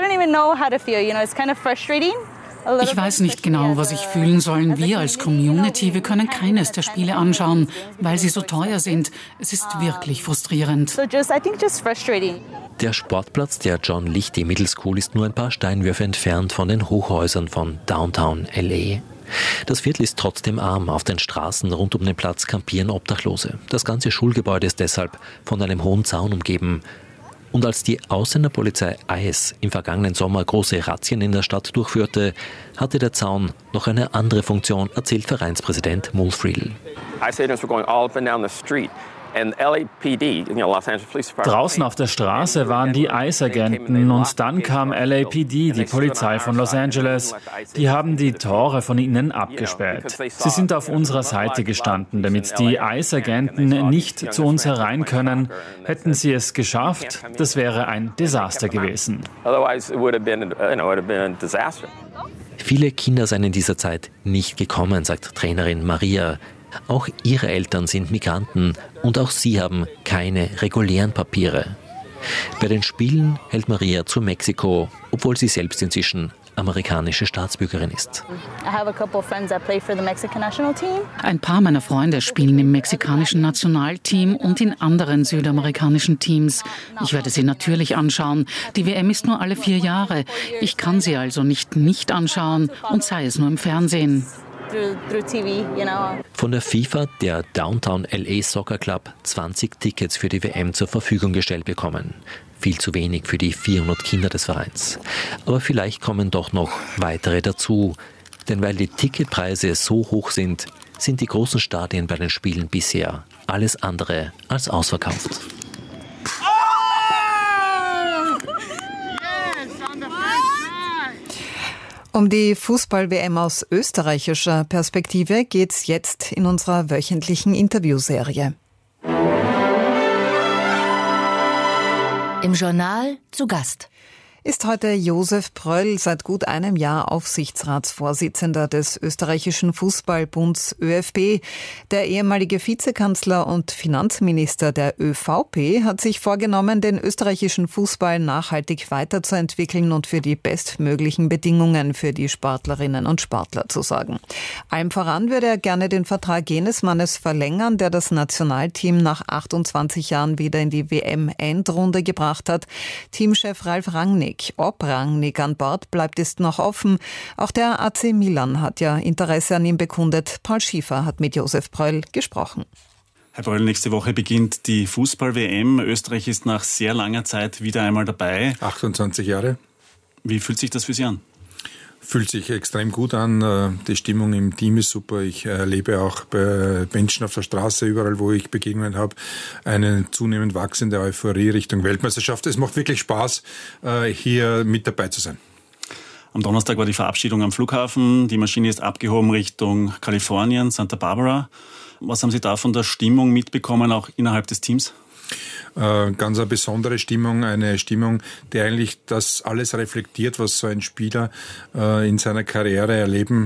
Ich weiß nicht genau, was ich fühlen soll. Wir als Community, wir können keines der Spiele anschauen, weil sie so teuer sind. Es ist wirklich frustrierend. Der Sportplatz der John Lichty Middle School ist nur ein paar Steinwürfe entfernt von den Hochhäusern von Downtown LA. Das Viertel ist trotzdem arm. Auf den Straßen rund um den Platz kampieren Obdachlose. Das ganze Schulgebäude ist deshalb von einem hohen Zaun umgeben. Und als die Ausländerpolizei ICE im vergangenen Sommer große Razzien in der Stadt durchführte, hatte der Zaun noch eine andere Funktion, erzählt Vereinspräsident Mulfriedl. Draußen auf der Straße waren die ICE-Agenten und dann kam LAPD, die Polizei von Los Angeles. Die haben die Tore von ihnen abgesperrt. Sie sind auf unserer Seite gestanden, damit die ICE-Agenten nicht zu uns herein können. Hätten sie es geschafft, das wäre ein Desaster gewesen. Viele Kinder seien in dieser Zeit nicht gekommen, sagt Trainerin Maria. Auch ihre Eltern sind Migranten und auch sie haben keine regulären Papiere. Bei den Spielen hält Maria zu Mexiko, obwohl sie selbst inzwischen amerikanische Staatsbürgerin ist. Ein paar meiner Freunde spielen im mexikanischen Nationalteam und in anderen südamerikanischen Teams. Ich werde sie natürlich anschauen. Die WM ist nur alle 4 Jahre. Ich kann sie also nicht anschauen, und sei es nur im Fernsehen. Von der FIFA, der Downtown LA Soccer Club, 20 Tickets für die WM zur Verfügung gestellt bekommen. Viel zu wenig für die 400 Kinder des Vereins. Aber vielleicht kommen doch noch weitere dazu. Denn weil die Ticketpreise so hoch sind, sind die großen Stadien bei den Spielen bisher alles andere als ausverkauft. Um die Fußball-WM aus österreichischer Perspektive geht's jetzt in unserer wöchentlichen Interviewserie. Im Journal zu Gast ist heute Josef Pröll, seit gut einem Jahr Aufsichtsratsvorsitzender des österreichischen Fußballbunds ÖFB. Der ehemalige Vizekanzler und Finanzminister der ÖVP hat sich vorgenommen, den österreichischen Fußball nachhaltig weiterzuentwickeln und für die bestmöglichen Bedingungen für die Sportlerinnen und Sportler zu sorgen. Allem voran würde er gerne den Vertrag jenes Mannes verlängern, der das Nationalteam nach 28 Jahren wieder in die WM-Endrunde gebracht hat. Teamchef Ralf Rangnick. Ob Rangnick an Bord bleibt, ist noch offen. Auch der AC Milan hat ja Interesse an ihm bekundet. Paul Schiefer hat mit Josef Pröll gesprochen. Herr Pröll, nächste Woche beginnt die Fußball-WM. Österreich ist nach sehr langer Zeit wieder einmal dabei. 28 Jahre. Wie fühlt sich das für Sie an? Fühlt sich extrem gut an. Die Stimmung im Team ist super. Ich erlebe auch bei Menschen auf der Straße, überall wo ich Begegnungen habe, eine zunehmend wachsende Euphorie Richtung Weltmeisterschaft. Es macht wirklich Spaß, hier mit dabei zu sein. Am Donnerstag war die Verabschiedung am Flughafen. Die Maschine ist abgehoben Richtung Kalifornien, Santa Barbara. Was haben Sie da von der Stimmung mitbekommen, auch innerhalb des Teams? Ganz eine besondere Stimmung, eine Stimmung, die eigentlich das alles reflektiert, was so ein Spieler in seiner Karriere erleben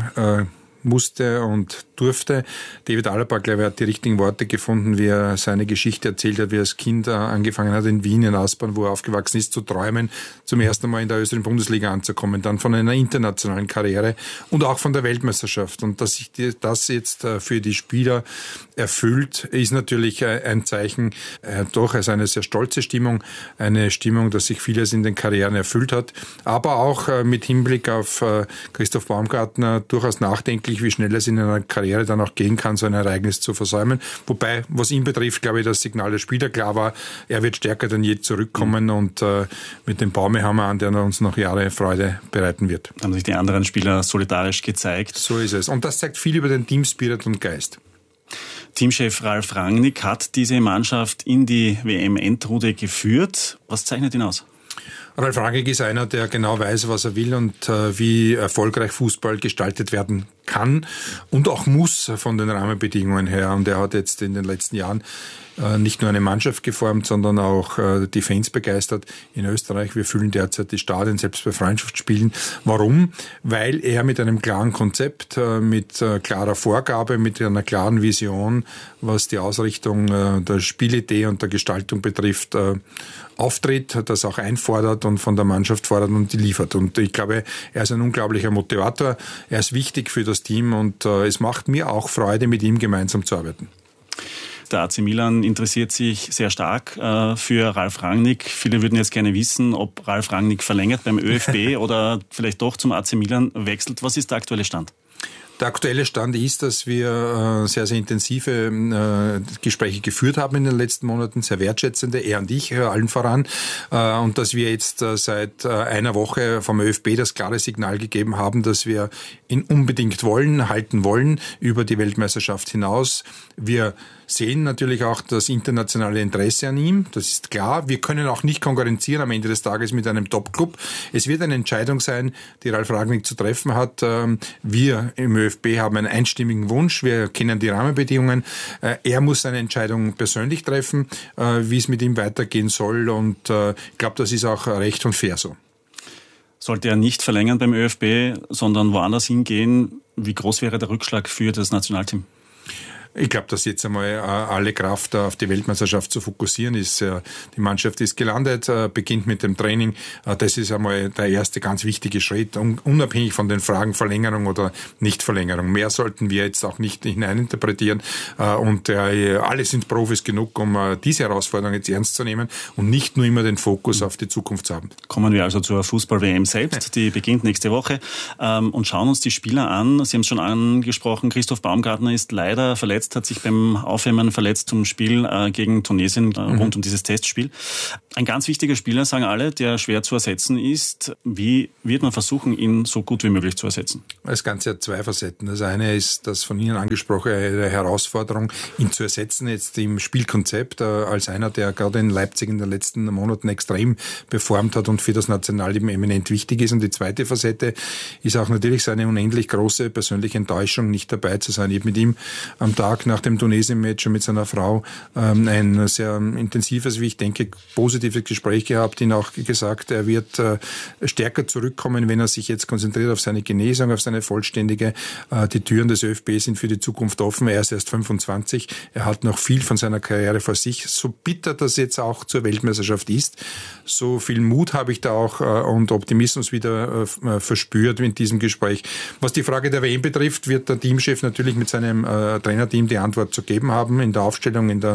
musste und durfte. David Alaba, glaube ich, hat die richtigen Worte gefunden, wie er seine Geschichte erzählt hat, wie er als Kind angefangen hat in Wien, in Aspern, wo er aufgewachsen ist, zu träumen, zum ersten Mal in der österreichischen Bundesliga anzukommen, dann von einer internationalen Karriere und auch von der Weltmeisterschaft. Und dass sich das jetzt für die Spieler erfüllt, ist natürlich ein Zeichen, doch also eine sehr stolze Stimmung, eine Stimmung, dass sich vieles in den Karrieren erfüllt hat, aber auch mit Hinblick auf Christoph Baumgartner durchaus nachdenklich, wie schnell es in einer Karriere dann auch gehen kann, so ein Ereignis zu versäumen. Wobei, was ihn betrifft, glaube ich, das Signal der Spieler klar war, er wird stärker denn je zurückkommen und mit dem Baumehammer an, der uns noch Jahre Freude bereiten wird. Haben sich die anderen Spieler solidarisch gezeigt. So ist es. Und das zeigt viel über den Teamspirit und Geist. Teamchef Ralf Rangnick hat diese Mannschaft in die WM-Endrunde geführt. Was zeichnet ihn aus? Ralf Rangnick ist einer, der genau weiß, was er will und wie erfolgreich Fußball gestaltet werden kann und auch muss von den Rahmenbedingungen her. Und er hat jetzt in den letzten Jahren nicht nur eine Mannschaft geformt, sondern auch die Fans begeistert in Österreich. Wir füllen derzeit die Stadien, selbst bei Freundschaftsspielen. Warum? Weil er mit einem klaren Konzept, mit klarer Vorgabe, mit einer klaren Vision, was die Ausrichtung der Spielidee und der Gestaltung betrifft, auftritt, das auch einfordert und von der Mannschaft fordert und die liefert. Und ich glaube, er ist ein unglaublicher Motivator. Er ist wichtig für das Team und es macht mir auch Freude, mit ihm gemeinsam zu arbeiten. Der AC Milan interessiert sich sehr stark für Ralf Rangnick. Viele würden jetzt gerne wissen, ob Ralf Rangnick verlängert beim ÖFB oder vielleicht doch zum AC Milan wechselt. Was ist der aktuelle Stand? Der aktuelle Stand ist, dass wir sehr, sehr intensive Gespräche geführt haben in den letzten Monaten, sehr wertschätzende, er und ich, allen voran, und dass wir jetzt seit einer Woche vom ÖFB das klare Signal gegeben haben, dass wir ihn unbedingt halten wollen über die Weltmeisterschaft hinaus. Wir sehen natürlich auch das internationale Interesse an ihm, das ist klar. Wir können auch nicht konkurrenzieren am Ende des Tages mit einem Top-Club. Es wird eine Entscheidung sein, die Ralf Rangnick zu treffen hat. Wir im ÖFB haben einen einstimmigen Wunsch, wir kennen die Rahmenbedingungen. Er muss seine Entscheidung persönlich treffen, wie es mit ihm weitergehen soll und ich glaube, das ist auch recht und fair so. Sollte er nicht verlängern beim ÖFB, sondern woanders hingehen, wie groß wäre der Rückschlag für das Nationalteam? Ich glaube, dass jetzt einmal alle Kraft auf die Weltmeisterschaft zu fokussieren ist. Die Mannschaft ist gelandet, beginnt mit dem Training. Das ist einmal der erste ganz wichtige Schritt, unabhängig von den Fragen Verlängerung oder Nichtverlängerung. Mehr sollten wir jetzt auch nicht hineininterpretieren. Und alle sind Profis genug, um diese Herausforderung jetzt ernst zu nehmen und nicht nur immer den Fokus auf die Zukunft zu haben. Kommen wir also zur Fußball-WM selbst. Die beginnt nächste Woche und schauen uns die Spieler an. Sie haben es schon angesprochen, Christoph Baumgartner ist leider verletzt, hat sich beim Aufwärmen verletzt zum Spiel gegen Tunesien rund um dieses Testspiel. Ein ganz wichtiger Spieler, sagen alle, der schwer zu ersetzen ist. Wie wird man versuchen, ihn so gut wie möglich zu ersetzen? Das Ganze hat zwei Facetten. Das eine ist das von Ihnen angesprochene Herausforderung, ihn zu ersetzen jetzt im Spielkonzept als einer, der gerade in Leipzig in den letzten Monaten extrem performt hat und für das Nationalleben eminent wichtig ist. Und die zweite Facette ist auch natürlich seine unendlich große persönliche Enttäuschung, nicht dabei zu sein. Ich habe mit ihm am Tag nach dem Tunesien-Match und mit seiner Frau ein sehr intensives, wie ich denke, positives Gespräch gehabt, ihn auch gesagt, er wird stärker zurückkommen, wenn er sich jetzt konzentriert auf seine Genesung, auf seine vollständige. Die Türen des ÖFB sind für die Zukunft offen. Er ist erst 25. Er hat noch viel von seiner Karriere vor sich. So bitter das jetzt auch zur Weltmeisterschaft ist, so viel Mut habe ich da auch und Optimismus wieder verspürt in diesem Gespräch. Was die Frage der WM betrifft, wird der Teamchef natürlich mit seinem Trainerteam die Antwort zu geben haben, in der Aufstellung, in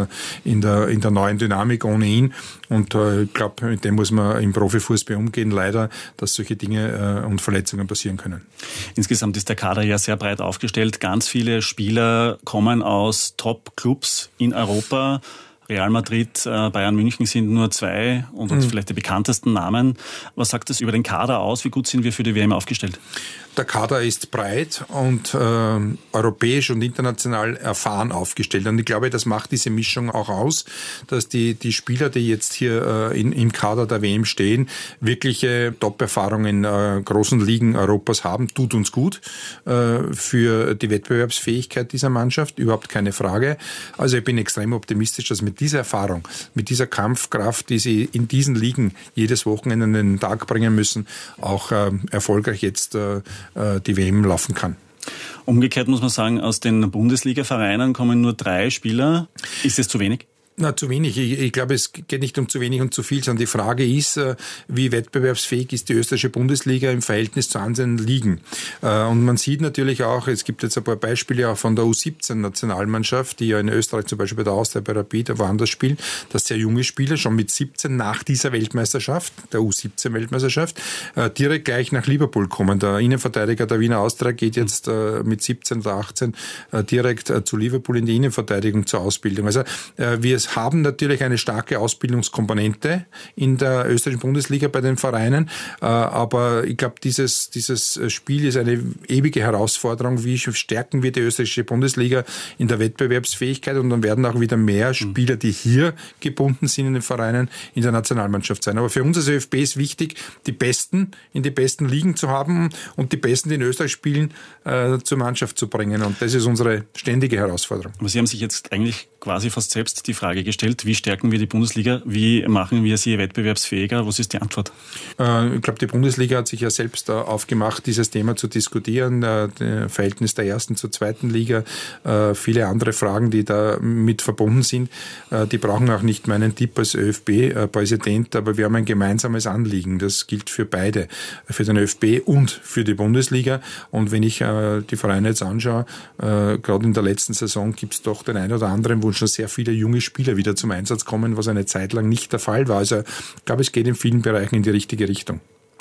der neuen Dynamik ohne ihn. Und ich glaube, mit dem muss man im Profifußball umgehen, leider, dass solche Dinge und Verletzungen passieren können. Insgesamt ist der Kader ja sehr breit aufgestellt. Ganz viele Spieler kommen aus Top-Clubs in Europa. Real Madrid, Bayern München sind nur zwei und vielleicht die bekanntesten Namen. Was sagt das über den Kader aus? Wie gut sind wir für die WM aufgestellt? Der Kader ist breit und europäisch und international erfahren aufgestellt. Und ich glaube, das macht diese Mischung auch aus, dass die Spieler, die jetzt hier im Kader der WM stehen, wirkliche Top-Erfahrung in großen Ligen Europas haben. Tut uns gut für die Wettbewerbsfähigkeit dieser Mannschaft, überhaupt keine Frage. Also ich bin extrem optimistisch, dass mit dieser Erfahrung, mit dieser Kampfkraft, die sie in diesen Ligen jedes Wochenende an den Tag bringen müssen, auch erfolgreich jetzt die WM laufen kann. Umgekehrt muss man sagen, aus den Bundesliga-Vereinen kommen nur 3 Spieler. Ist das zu wenig? Na, zu wenig. Ich glaube, es geht nicht um zu wenig und zu viel, sondern die Frage ist, wie wettbewerbsfähig ist die österreichische Bundesliga im Verhältnis zu anderen Ligen. Und man sieht natürlich auch, es gibt jetzt ein paar Beispiele auch von der U17-Nationalmannschaft, die ja in Österreich zum Beispiel bei der Austria, bei Rapid, woanders spielen, dass sehr junge Spieler schon mit 17 nach dieser Weltmeisterschaft, der U17-Weltmeisterschaft, direkt gleich nach Liverpool kommen. Der Innenverteidiger der Wiener Austria geht jetzt mit 17 oder 18 direkt zu Liverpool in die Innenverteidigung zur Ausbildung. Also wir haben natürlich eine starke Ausbildungskomponente in der österreichischen Bundesliga bei den Vereinen, aber ich glaube, dieses Spiel ist eine ewige Herausforderung. Wie stärken wir die österreichische Bundesliga in der Wettbewerbsfähigkeit? Und dann werden auch wieder mehr Spieler, die hier gebunden sind in den Vereinen, in der Nationalmannschaft sein. Aber für uns als ÖFB ist wichtig, die Besten in die besten Ligen zu haben und die Besten, die in Österreich spielen, zur Mannschaft zu bringen. Und das ist unsere ständige Herausforderung. Aber Sie haben sich jetzt eigentlich quasi fast selbst die Frage gestellt, wie stärken wir die Bundesliga, wie machen wir sie wettbewerbsfähiger? Was ist die Antwort? Ich glaube, die Bundesliga hat sich ja selbst aufgemacht, dieses Thema zu diskutieren, das Verhältnis der ersten zur zweiten Liga, viele andere Fragen, die da mit verbunden sind. Die brauchen auch nicht meinen Tipp als ÖFB-Präsident, aber wir haben ein gemeinsames Anliegen. Das gilt für beide, für den ÖFB und für die Bundesliga. Und wenn ich die Vereine jetzt anschaue, gerade in der letzten Saison gibt es doch den einen oder anderen, wo schon sehr viele junge Spieler wieder zum Einsatz kommen, was eine Zeit lang nicht der Fall war. Also ich glaube, es geht in vielen Bereichen in die richtige Richtung.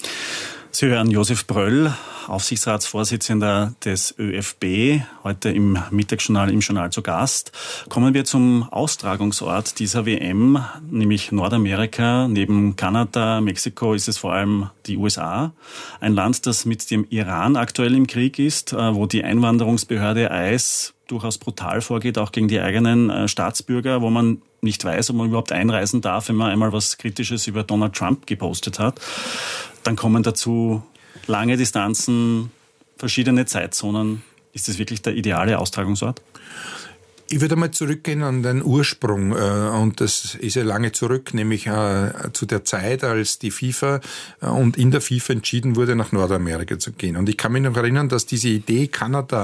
Sie hören Josef Bröll, Aufsichtsratsvorsitzender des ÖFB, heute im Mittagsjournal im Journal zu Gast. Kommen wir zum Austragungsort dieser WM, nämlich Nordamerika. Neben Kanada, Mexiko ist es vor allem die USA. Ein Land, das mit dem Iran aktuell im Krieg ist, wo die Einwanderungsbehörde ICE durchaus brutal vorgeht, auch gegen die eigenen Staatsbürger, wo man nicht weiß, ob man überhaupt einreisen darf, wenn man einmal was Kritisches über Donald Trump gepostet hat. Dann kommen dazu lange Distanzen, verschiedene Zeitzonen. Ist das wirklich der ideale Austragungsort? Ich würde mal zurückgehen an den Ursprung, und das ist ja lange zurück, nämlich zu der Zeit, als die FIFA und in der FIFA entschieden wurde, nach Nordamerika zu gehen. Und ich kann mich noch erinnern, dass diese Idee, Kanada,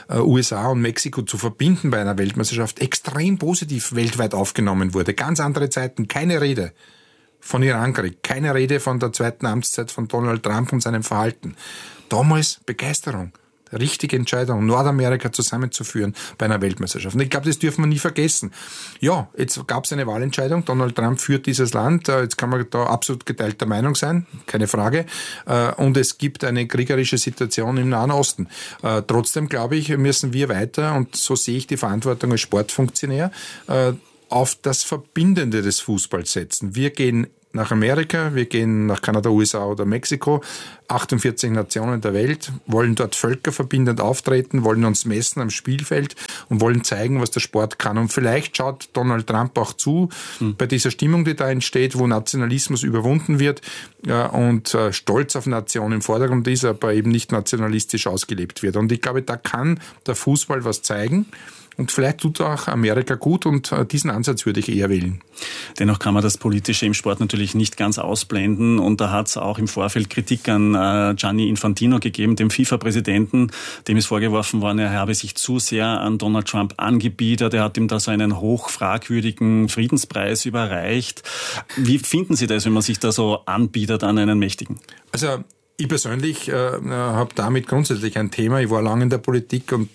USA und Mexiko zu verbinden bei einer Weltmeisterschaft, extrem positiv weltweit aufgenommen wurde. Ganz andere Zeiten, keine Rede von Irankrieg, keine Rede von der zweiten Amtszeit von Donald Trump und seinem Verhalten. Damals Begeisterung. Richtige Entscheidung, Nordamerika zusammenzuführen bei einer Weltmeisterschaft. Und ich glaube, das dürfen wir nie vergessen. Ja, jetzt gab es eine Wahlentscheidung. Donald Trump führt dieses Land. Jetzt kann man da absolut geteilter Meinung sein, keine Frage. Und es gibt eine kriegerische Situation im Nahen Osten. Trotzdem, glaube ich, müssen wir weiter, und so sehe ich die Verantwortung als Sportfunktionär, auf das Verbindende des Fußballs setzen. Wir gehen nach Amerika, wir gehen nach Kanada, USA oder Mexiko, 48 Nationen der Welt, wollen dort völkerverbindend auftreten, wollen uns messen am Spielfeld und wollen zeigen, was der Sport kann. Und vielleicht schaut Donald Trump auch zu bei dieser Stimmung, die da entsteht, wo Nationalismus überwunden wird und Stolz auf Nation im Vordergrund ist, aber eben nicht nationalistisch ausgelebt wird. Und ich glaube, da kann der Fußball was zeigen. Und vielleicht tut auch Amerika gut, und diesen Ansatz würde ich eher wählen. Dennoch kann man das Politische im Sport natürlich nicht ganz ausblenden. Und da hat es auch im Vorfeld Kritik an Gianni Infantino gegeben, dem FIFA-Präsidenten. Dem ist vorgeworfen worden, er habe sich zu sehr an Donald Trump angebiedert. Er hat ihm da so einen hochfragwürdigen Friedenspreis überreicht. Wie finden Sie das, wenn man sich da so anbietet an einen Mächtigen? Also ich persönlich habe damit grundsätzlich ein Thema. Ich war lange in der Politik und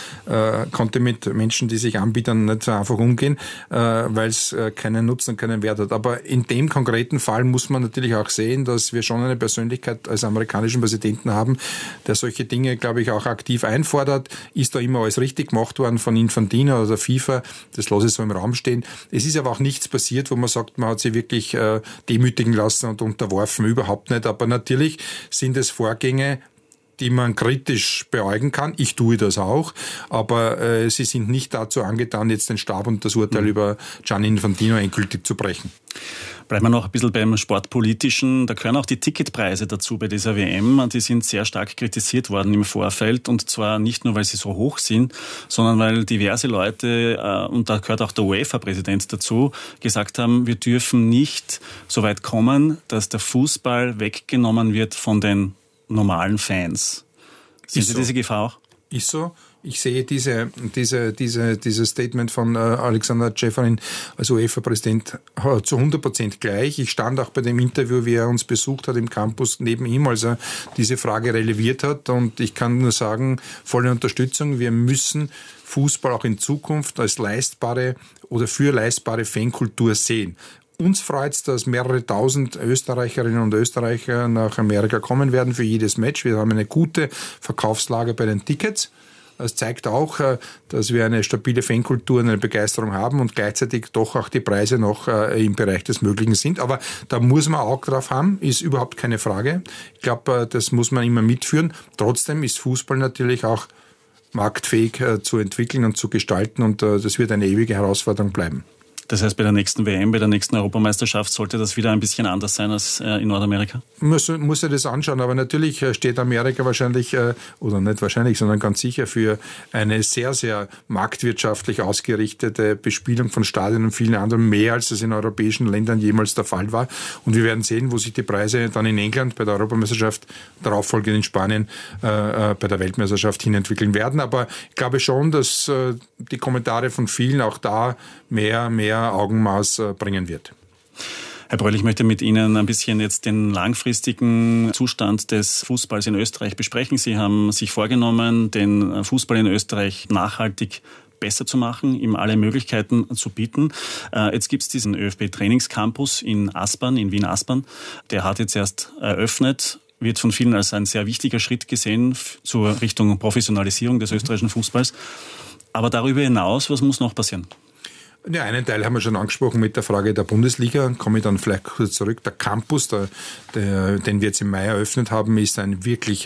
konnte mit Menschen, die sich anbieten, nicht so einfach umgehen, weil es keinen Nutzen und keinen Wert hat. Aber in dem konkreten Fall muss man natürlich auch sehen, dass wir schon eine Persönlichkeit als amerikanischen Präsidenten haben, der solche Dinge, glaube ich, auch aktiv einfordert. Ist da immer alles richtig gemacht worden von Infantino oder der FIFA? Das lasse ich so im Raum stehen. Es ist aber auch nichts passiert, wo man sagt, man hat sich wirklich demütigen lassen und unterworfen. Überhaupt nicht. Aber natürlich sind es Vorgänge, die man kritisch beäugen kann. Ich tue das auch, aber sie sind nicht dazu angetan, jetzt den Stab und das Urteil über Gianni Infantino endgültig zu brechen. Bleiben wir noch ein bisschen beim Sportpolitischen. Da gehören auch die Ticketpreise dazu bei dieser WM. Die sind sehr stark kritisiert worden im Vorfeld, und zwar nicht nur, weil sie so hoch sind, sondern weil diverse Leute, und da gehört auch der UEFA-Präsident dazu, gesagt haben, wir dürfen nicht so weit kommen, dass der Fußball weggenommen wird von den normalen Fans. Sehen Sie diese Gefahr auch? Ist so. Ich sehe dieses Statement von Alexander Ceferin als UEFA-Präsident zu 100% gleich. Ich stand auch bei dem Interview, wie er uns besucht hat im Campus, neben ihm, als er diese Frage releviert hat. Und ich kann nur sagen, volle Unterstützung. Wir müssen Fußball auch in Zukunft als leistbare oder für leistbare Fankultur sehen. Uns freut es, dass mehrere tausend Österreicherinnen und Österreicher nach Amerika kommen werden für jedes Match. Wir haben eine gute Verkaufslage bei den Tickets. Das zeigt auch, dass wir eine stabile Fankultur und eine Begeisterung haben und gleichzeitig doch auch die Preise noch im Bereich des Möglichen sind. Aber da muss man auch drauf haben, ist überhaupt keine Frage. Ich glaube, das muss man immer mitführen. Trotzdem ist Fußball natürlich auch marktfähig zu entwickeln und zu gestalten, und das wird eine ewige Herausforderung bleiben. Das heißt, bei der nächsten WM, bei der nächsten Europameisterschaft sollte das wieder ein bisschen anders sein als in Nordamerika? Muss er das anschauen, aber natürlich steht Amerika wahrscheinlich, oder nicht wahrscheinlich, sondern ganz sicher für eine sehr, sehr marktwirtschaftlich ausgerichtete Bespielung von Stadien und vielen anderen, mehr als es in europäischen Ländern jemals der Fall war. Und wir werden sehen, wo sich die Preise dann in England bei der Europameisterschaft, darauffolgend in Spanien bei der Weltmeisterschaft hinentwickeln werden. Aber ich glaube schon, dass die Kommentare von vielen auch da mehr Augenmaß bringen wird. Herr Bröll, ich möchte mit Ihnen ein bisschen jetzt den langfristigen Zustand des Fußballs in Österreich besprechen. Sie haben sich vorgenommen, den Fußball in Österreich nachhaltig besser zu machen, ihm alle Möglichkeiten zu bieten. Jetzt gibt es diesen ÖFB-Trainingscampus in Aspern, in Wien-Aspern. Der hat jetzt erst eröffnet, wird von vielen als ein sehr wichtiger Schritt gesehen zur Richtung Professionalisierung des österreichischen Fußballs. Aber darüber hinaus, was muss noch passieren? Ja, einen Teil haben wir schon angesprochen mit der Frage der Bundesliga. Komme ich dann vielleicht kurz zurück. Der Campus, den wir jetzt im Mai eröffnet haben, ist ein wirklich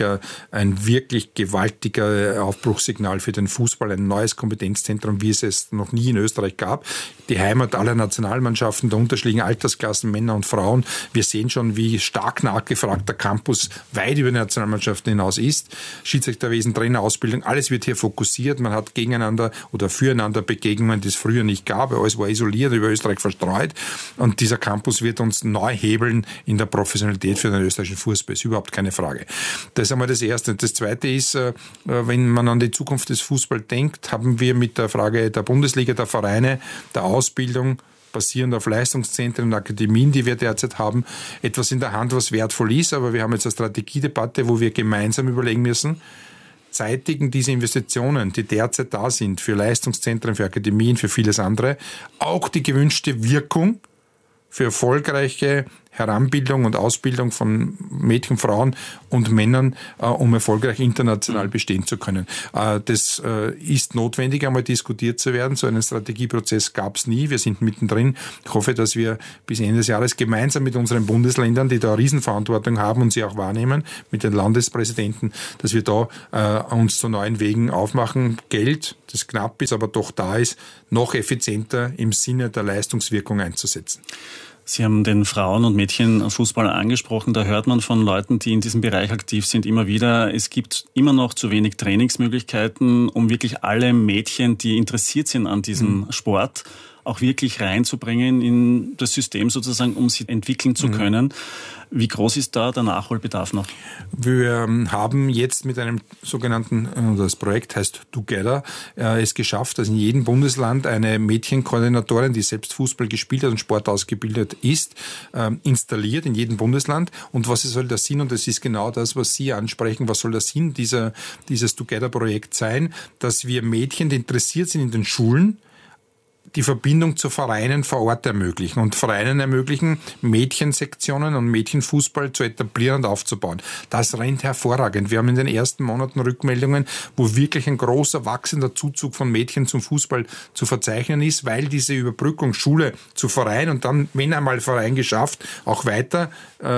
gewaltiger Aufbruchssignal für den Fußball. Ein neues Kompetenzzentrum, wie es noch nie in Österreich gab. Die Heimat aller Nationalmannschaften der unterschiedlichen Altersklassen, Männer und Frauen. Wir sehen schon, wie stark nachgefragt der Campus weit über die Nationalmannschaften hinaus ist. Schiedsrichterwesen, Trainerausbildung, alles wird hier fokussiert. Man hat gegeneinander oder füreinander Begegnungen, die es früher nicht gab. Alles war isoliert, über Österreich verstreut. Und dieser Campus wird uns neu hebeln in der Professionalität für den österreichischen Fußball. Ist überhaupt keine Frage. Das ist einmal das Erste. Das Zweite ist, wenn man an die Zukunft des Fußballs denkt, haben wir mit der Frage der Bundesliga, der Vereine, der Ausbildung, basierend auf Leistungszentren und Akademien, die wir derzeit haben, etwas in der Hand, was wertvoll ist. Aber wir haben jetzt eine Strategiedebatte, wo wir gemeinsam überlegen müssen, zeitigen diese Investitionen, die derzeit da sind, für Leistungszentren, für Akademien, für vieles andere, auch die gewünschte Wirkung für erfolgreiche Heranbildung und Ausbildung von Mädchen, Frauen und Männern, um erfolgreich international bestehen zu können. Das ist notwendig, einmal diskutiert zu werden. So einen Strategieprozess gab es nie. Wir sind mittendrin. Ich hoffe, dass wir bis Ende des Jahres gemeinsam mit unseren Bundesländern, die da eine Riesenverantwortung haben und sie auch wahrnehmen, mit den Landespräsidenten, dass wir da uns zu neuen Wegen aufmachen. Geld, das knapp ist, aber doch da ist, noch effizienter im Sinne der Leistungswirkung einzusetzen. Sie haben den Frauen- und Mädchenfußball angesprochen. Da hört man von Leuten, die in diesem Bereich aktiv sind, immer wieder, es gibt immer noch zu wenig Trainingsmöglichkeiten, um wirklich alle Mädchen, die interessiert sind an diesem Sport, auch wirklich reinzubringen in das System sozusagen, um sie entwickeln zu können. Wie groß ist da der Nachholbedarf noch? Wir haben jetzt mit einem sogenannten, das Projekt heißt Together, es geschafft, dass in jedem Bundesland eine Mädchenkoordinatorin, die selbst Fußball gespielt hat und Sport ausgebildet ist, installiert in jedem Bundesland. Und was soll der Sinn? Und das ist genau das, was Sie ansprechen. Was soll der Sinn dieses Together-Projekt sein? Dass wir Mädchen, die interessiert sind in den Schulen, die Verbindung zu Vereinen vor Ort ermöglichen und Vereinen ermöglichen, Mädchensektionen und Mädchenfußball zu etablieren und aufzubauen. Das rennt hervorragend. Wir haben in den ersten Monaten Rückmeldungen, wo wirklich ein großer, wachsender Zuzug von Mädchen zum Fußball zu verzeichnen ist, weil diese Überbrückung Schule zu Verein und dann, wenn einmal Verein geschafft, auch weiter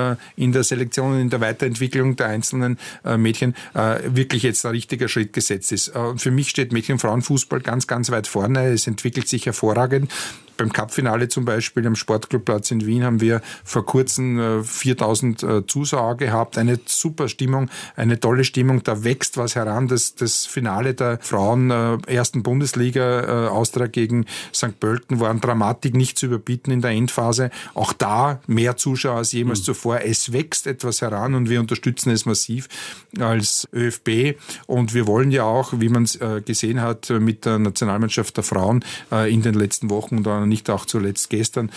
in der Selektion und in der Weiterentwicklung der einzelnen Mädchen wirklich jetzt ein richtiger Schritt gesetzt ist. Und für mich steht Mädchen- und Frauenfußball ganz, ganz weit vorne. Es entwickelt sich hervorragend. Beim Cup-Finale zum Beispiel am Sportclubplatz in Wien haben wir vor kurzem 4000 Zuschauer gehabt. Eine super Stimmung, eine tolle Stimmung. Da wächst was heran. Das Finale der Frauen ersten Bundesliga, Austria gegen St. Pölten, war an Dramatik nicht zu überbieten in der Endphase. Auch da mehr Zuschauer als jemals zuvor. Es wächst etwas heran und wir unterstützen es massiv als ÖFB. Und wir wollen ja auch, wie man es gesehen hat, mit der Nationalmannschaft der Frauen in den letzten Wochen und nicht auch zuletzt gestern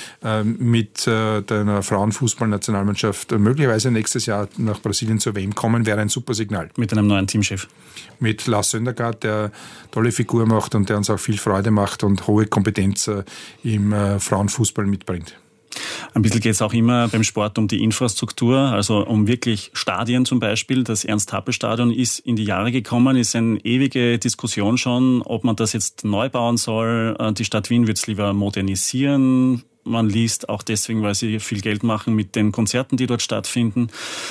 mit der Frauenfußball-Nationalmannschaft möglicherweise nächstes Jahr nach Brasilien zur WM kommen, wäre ein super Signal. Mit einem neuen Teamchef. Mit Lars Söndergaard, der tolle Figur macht und der uns auch viel Freude macht und hohe Kompetenz im Frauenfußball mitbringt. Ein bisschen geht es auch immer beim Sport um die Infrastruktur, also um wirklich Stadien zum Beispiel. Das Ernst-Happel-Stadion ist in die Jahre gekommen, ist eine ewige Diskussion schon, ob man das jetzt neu bauen soll. Die Stadt Wien wird es lieber modernisieren. Man liest auch deswegen, weil sie viel Geld machen mit den Konzerten, die dort stattfinden.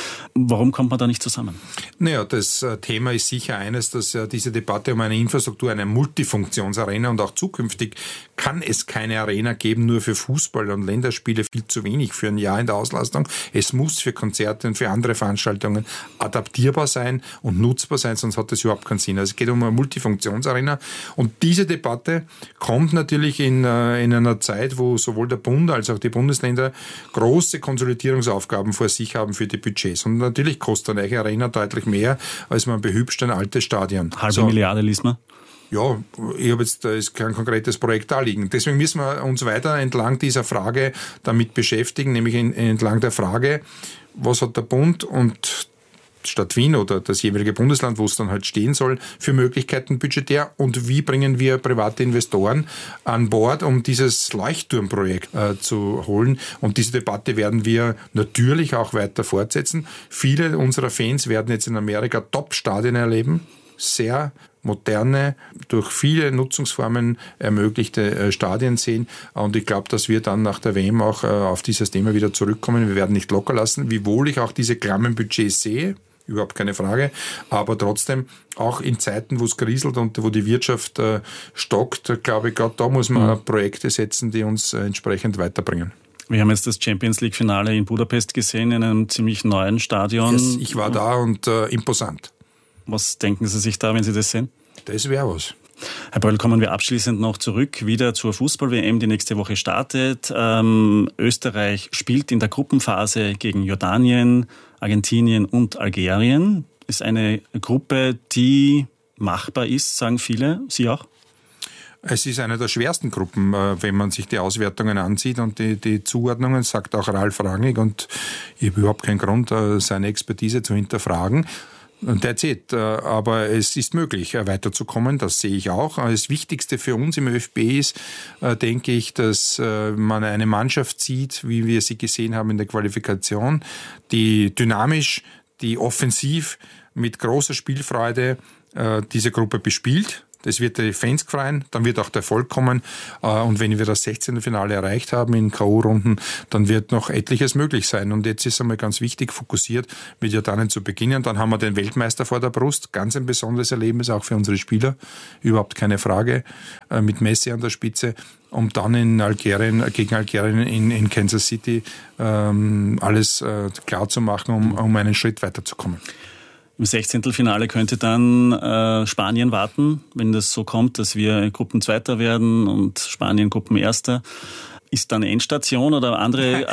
Warum kommt man da nicht zusammen? Naja, das Thema ist sicher eines, dass diese Debatte um eine Infrastruktur, eine Multifunktionsarena und auch zukünftig kann es keine Arena geben, nur für Fußball und Länderspiele, viel zu wenig für ein Jahr in der Auslastung. Es muss für Konzerte und für andere Veranstaltungen adaptierbar sein und nutzbar sein, sonst hat das überhaupt keinen Sinn. Also es geht um eine Multifunktionsarena und diese Debatte kommt natürlich in einer Zeit, wo sowohl der Bund als auch die Bundesländer große Konsolidierungsaufgaben vor sich haben für die Budgets. Und natürlich kostet eine Arena deutlich mehr, als man behübscht ein altes Stadion. Halbe Milliarde liest man? Ja, ich habe jetzt da ist kein konkretes Projekt da liegen. Deswegen müssen wir uns weiter entlang dieser Frage damit beschäftigen, nämlich entlang der Frage, was hat der Bund und Stadt Wien oder das jeweilige Bundesland, wo es dann halt stehen soll, für Möglichkeiten budgetär und wie bringen wir private Investoren an Bord, um dieses Leuchtturmprojekt zu holen. Und diese Debatte werden wir natürlich auch weiter fortsetzen. Viele unserer Fans werden jetzt in Amerika Top-Stadien erleben, sehr moderne, durch viele Nutzungsformen ermöglichte Stadien sehen. Und ich glaube, dass wir dann nach der WM auch auf dieses Thema wieder zurückkommen. Wir werden nicht locker lassen, wiewohl ich auch diese klammen Budgets sehe. Überhaupt keine Frage. Aber trotzdem, auch in Zeiten, wo es kriselt und wo die Wirtschaft stockt, glaube ich, gerade da muss man Projekte setzen, die uns entsprechend weiterbringen. Wir haben jetzt das Champions-League-Finale in Budapest gesehen, in einem ziemlich neuen Stadion. Yes, ich war da und imposant. Was denken Sie sich da, wenn Sie das sehen? Das wäre was. Herr Bröll, kommen wir abschließend noch zurück, wieder zur Fußball-WM, die nächste Woche startet. Österreich spielt in der Gruppenphase gegen Jordanien, Argentinien und Algerien. Ist eine Gruppe, die machbar ist, sagen viele. Sie auch? Es ist eine der schwersten Gruppen, wenn man sich die Auswertungen ansieht und die Zuordnungen, sagt auch Ralf Rangnick, und ich habe überhaupt keinen Grund, seine Expertise zu hinterfragen. That's it. Aber es ist möglich, weiterzukommen, das sehe ich auch. Das Wichtigste für uns im ÖFB ist, denke ich, dass man eine Mannschaft sieht, wie wir sie gesehen haben in der Qualifikation, die dynamisch, die offensiv mit großer Spielfreude diese Gruppe bespielt. Das wird die Fans freuen, dann wird auch der Erfolg kommen. Und wenn wir das 16. Finale erreicht haben in K.O.-Runden, dann wird noch etliches möglich sein. Und jetzt ist einmal ganz wichtig, fokussiert mit Jordanien zu beginnen. Dann haben wir den Weltmeister vor der Brust. Ganz ein besonderes Erlebnis, auch für unsere Spieler. Überhaupt keine Frage. Mit Messi an der Spitze. Um dann gegen Algerien in Kansas City alles klar zu machen, um einen Schritt weiterzukommen. Im 16. Finale könnte dann Spanien warten, wenn das so kommt, dass wir Gruppenzweiter werden und Spanien Gruppenerster. Ist dann Endstation oder andere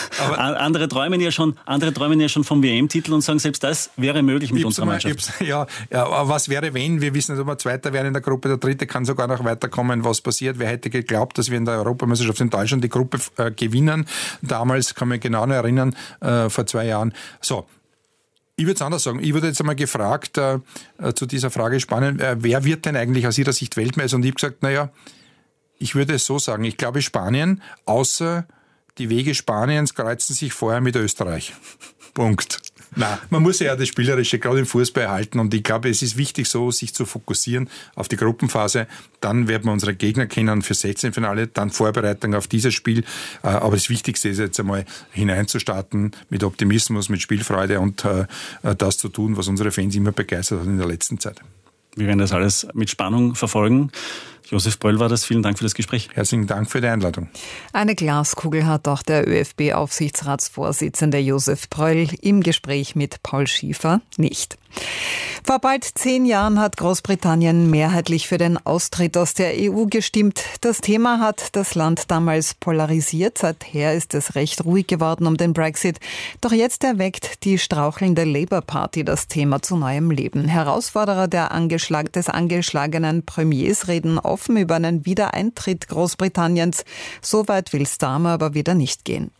träumen ja schon vom WM-Titel und sagen, selbst das wäre möglich mit unserer Mannschaft. Ja, aber was wäre, wenn? Wir wissen nicht, ob wir Zweiter werden in der Gruppe, der Dritte kann sogar noch weiterkommen. Was passiert? Wer hätte geglaubt, dass wir in der Europameisterschaft in Deutschland die Gruppe gewinnen? Damals, kann mich genau noch erinnern, vor 2 Jahren. So. Ich würde es anders sagen. Ich wurde jetzt einmal gefragt zu dieser Frage Spanien, wer wird denn eigentlich aus Ihrer Sicht Weltmeister? Und ich habe gesagt, ich würde es so sagen, ich glaube Spanien, außer die Wege Spaniens kreuzen sich vorher mit Österreich. Punkt. Nein, man muss ja das Spielerische gerade im Fußball erhalten und ich glaube, es ist wichtig so, sich zu fokussieren auf die Gruppenphase. Dann werden wir unsere Gegner kennen für 16 Finale, dann Vorbereitung auf dieses Spiel. Aber das Wichtigste ist jetzt einmal hineinzustarten mit Optimismus, mit Spielfreude und das zu tun, was unsere Fans immer begeistert hat in der letzten Zeit. Wir werden das alles mit Spannung verfolgen. Josef Bröll war das. Vielen Dank für das Gespräch. Herzlichen Dank für die Einladung. Eine Glaskugel hat auch der ÖFB-Aufsichtsratsvorsitzende Josef Bröll im Gespräch mit Paul Schiefer nicht. Vor bald 10 Jahren hat Großbritannien mehrheitlich für den Austritt aus der EU gestimmt. Das Thema hat das Land damals polarisiert. Seither ist es recht ruhig geworden um den Brexit. Doch jetzt erweckt die strauchelnde Labour Party das Thema zu neuem Leben. Herausforderer des angeschlagenen Premiers reden offen über einen Wiedereintritt Großbritanniens. So weit will Starmer aber wieder nicht gehen.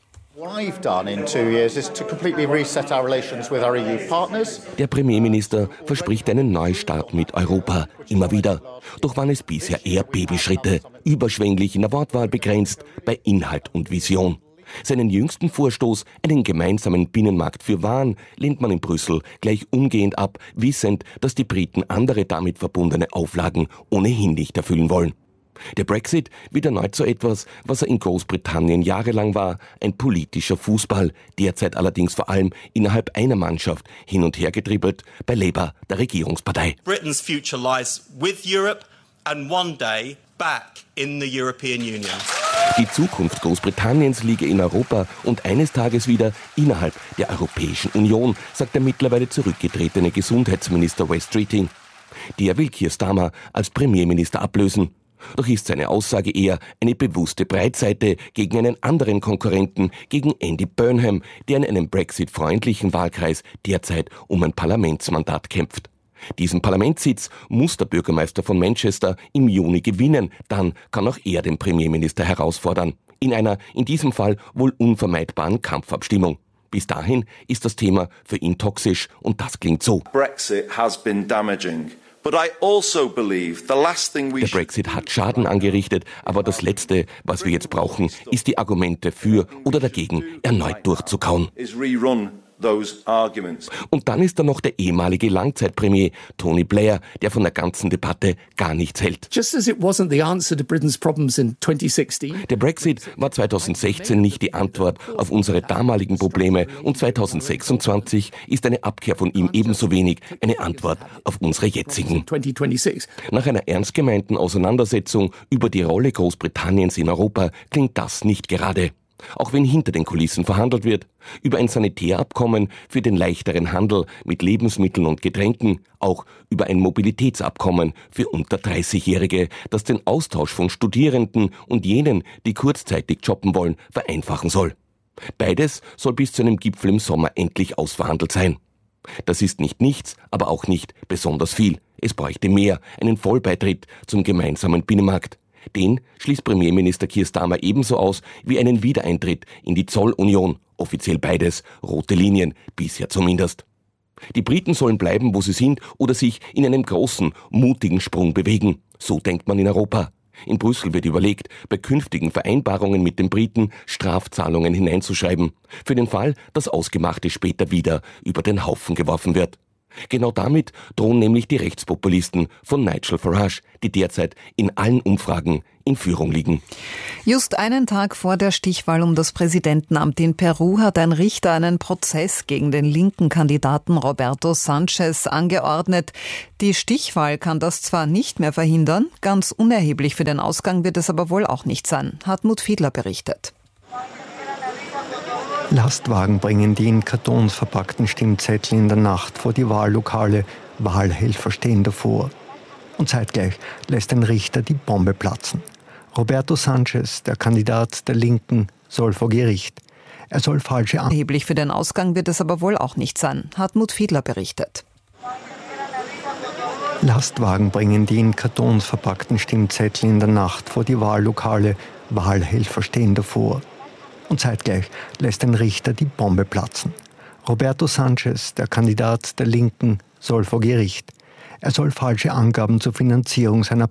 Der Premierminister verspricht einen Neustart mit Europa, immer wieder. Doch waren es bisher eher Babyschritte, überschwänglich in der Wortwahl begrenzt, bei Inhalt und Vision. Seinen jüngsten Vorstoß, einen gemeinsamen Binnenmarkt für Waren, lehnt man in Brüssel gleich umgehend ab, wissend, dass die Briten andere damit verbundene Auflagen ohnehin nicht erfüllen wollen. Der Brexit wird erneut so etwas, was er in Großbritannien jahrelang war, ein politischer Fußball, derzeit allerdings vor allem innerhalb einer Mannschaft hin und her gedribbelt, bei Labour, der Regierungspartei. Britain's future lies with Europe and one day back in the European Union. Die Zukunft Großbritanniens liege in Europa und eines Tages wieder innerhalb der Europäischen Union, sagt der mittlerweile zurückgetretene Gesundheitsminister Wes Streeting. Der will Keir Starmer als Premierminister ablösen. Doch ist seine Aussage eher eine bewusste Breitseite gegen einen anderen Konkurrenten, gegen Andy Burnham, der in einem Brexit-freundlichen Wahlkreis derzeit um ein Parlamentsmandat kämpft. Diesen Parlamentssitz muss der Bürgermeister von Manchester im Juni gewinnen, dann kann auch er den Premierminister herausfordern. In einer, in diesem Fall wohl unvermeidbaren Kampfabstimmung. Bis dahin ist das Thema für ihn toxisch und das klingt so. Brexit has been damaging. But I also believe the last thing we Der Brexit hat Schaden angerichtet, aber das Letzte, was wir jetzt brauchen, ist die Argumente für oder dagegen erneut durchzukauen. is rerun those arguments. Und dann ist da noch der ehemalige Langzeitpremier Tony Blair, der von der ganzen Debatte gar nichts hält. Just as it wasn't the answer to Britain's problems in 2016. Der Brexit war 2016 nicht die Antwort auf unsere damaligen Probleme und 2026 ist eine Abkehr von ihm ebenso wenig eine Antwort auf unsere jetzigen. 2026. Nach einer ernst gemeinten Auseinandersetzung über die Rolle Großbritanniens in Europa klingt das nicht gerade. Auch wenn hinter den Kulissen verhandelt wird, über ein Sanitärabkommen für den leichteren Handel mit Lebensmitteln und Getränken, auch über ein Mobilitätsabkommen für unter 30-Jährige, das den Austausch von Studierenden und jenen, die kurzzeitig jobben wollen, vereinfachen soll. Beides soll bis zu einem Gipfel im Sommer endlich ausverhandelt sein. Das ist nicht nichts, aber auch nicht besonders viel. Es bräuchte mehr, einen Vollbeitritt zum gemeinsamen Binnenmarkt. Den schließt Premierminister Keir Starmer ebenso aus wie einen Wiedereintritt in die Zollunion. Offiziell beides rote Linien, bisher zumindest. Die Briten sollen bleiben, wo sie sind oder sich in einem großen, mutigen Sprung bewegen. So denkt man in Europa. In Brüssel wird überlegt, bei künftigen Vereinbarungen mit den Briten Strafzahlungen hineinzuschreiben. Für den Fall, dass Ausgemachte später wieder über den Haufen geworfen wird. Genau damit drohen nämlich die Rechtspopulisten von Nigel Farage, die derzeit in allen Umfragen in Führung liegen. Just einen Tag vor der Stichwahl um das Präsidentenamt in Peru hat ein Richter einen Prozess gegen den linken Kandidaten Roberto Sanchez angeordnet. Die Stichwahl kann das zwar nicht mehr verhindern, ganz unerheblich für den Ausgang wird es aber wohl auch nicht sein. Hartmut Fiedler berichtet. Lastwagen bringen die in Kartons verpackten Stimmzettel in der Nacht vor die Wahllokale. Wahlhelfer stehen davor. Und zeitgleich lässt ein Richter die Bombe platzen. Roberto Sanchez, der Kandidat der Linken, soll vor Gericht. Er soll falsche Erheblich für den Ausgang wird es aber wohl auch nicht sein. Hartmut Fiedler berichtet. Lastwagen bringen die in Kartons verpackten Stimmzettel in der Nacht vor die Wahllokale. Wahlhelfer stehen davor. Und zeitgleich lässt ein Richter die Bombe platzen. Roberto Sanchez, der Kandidat der Linken, soll vor Gericht. Er soll falsche Angaben zur Finanzierung seiner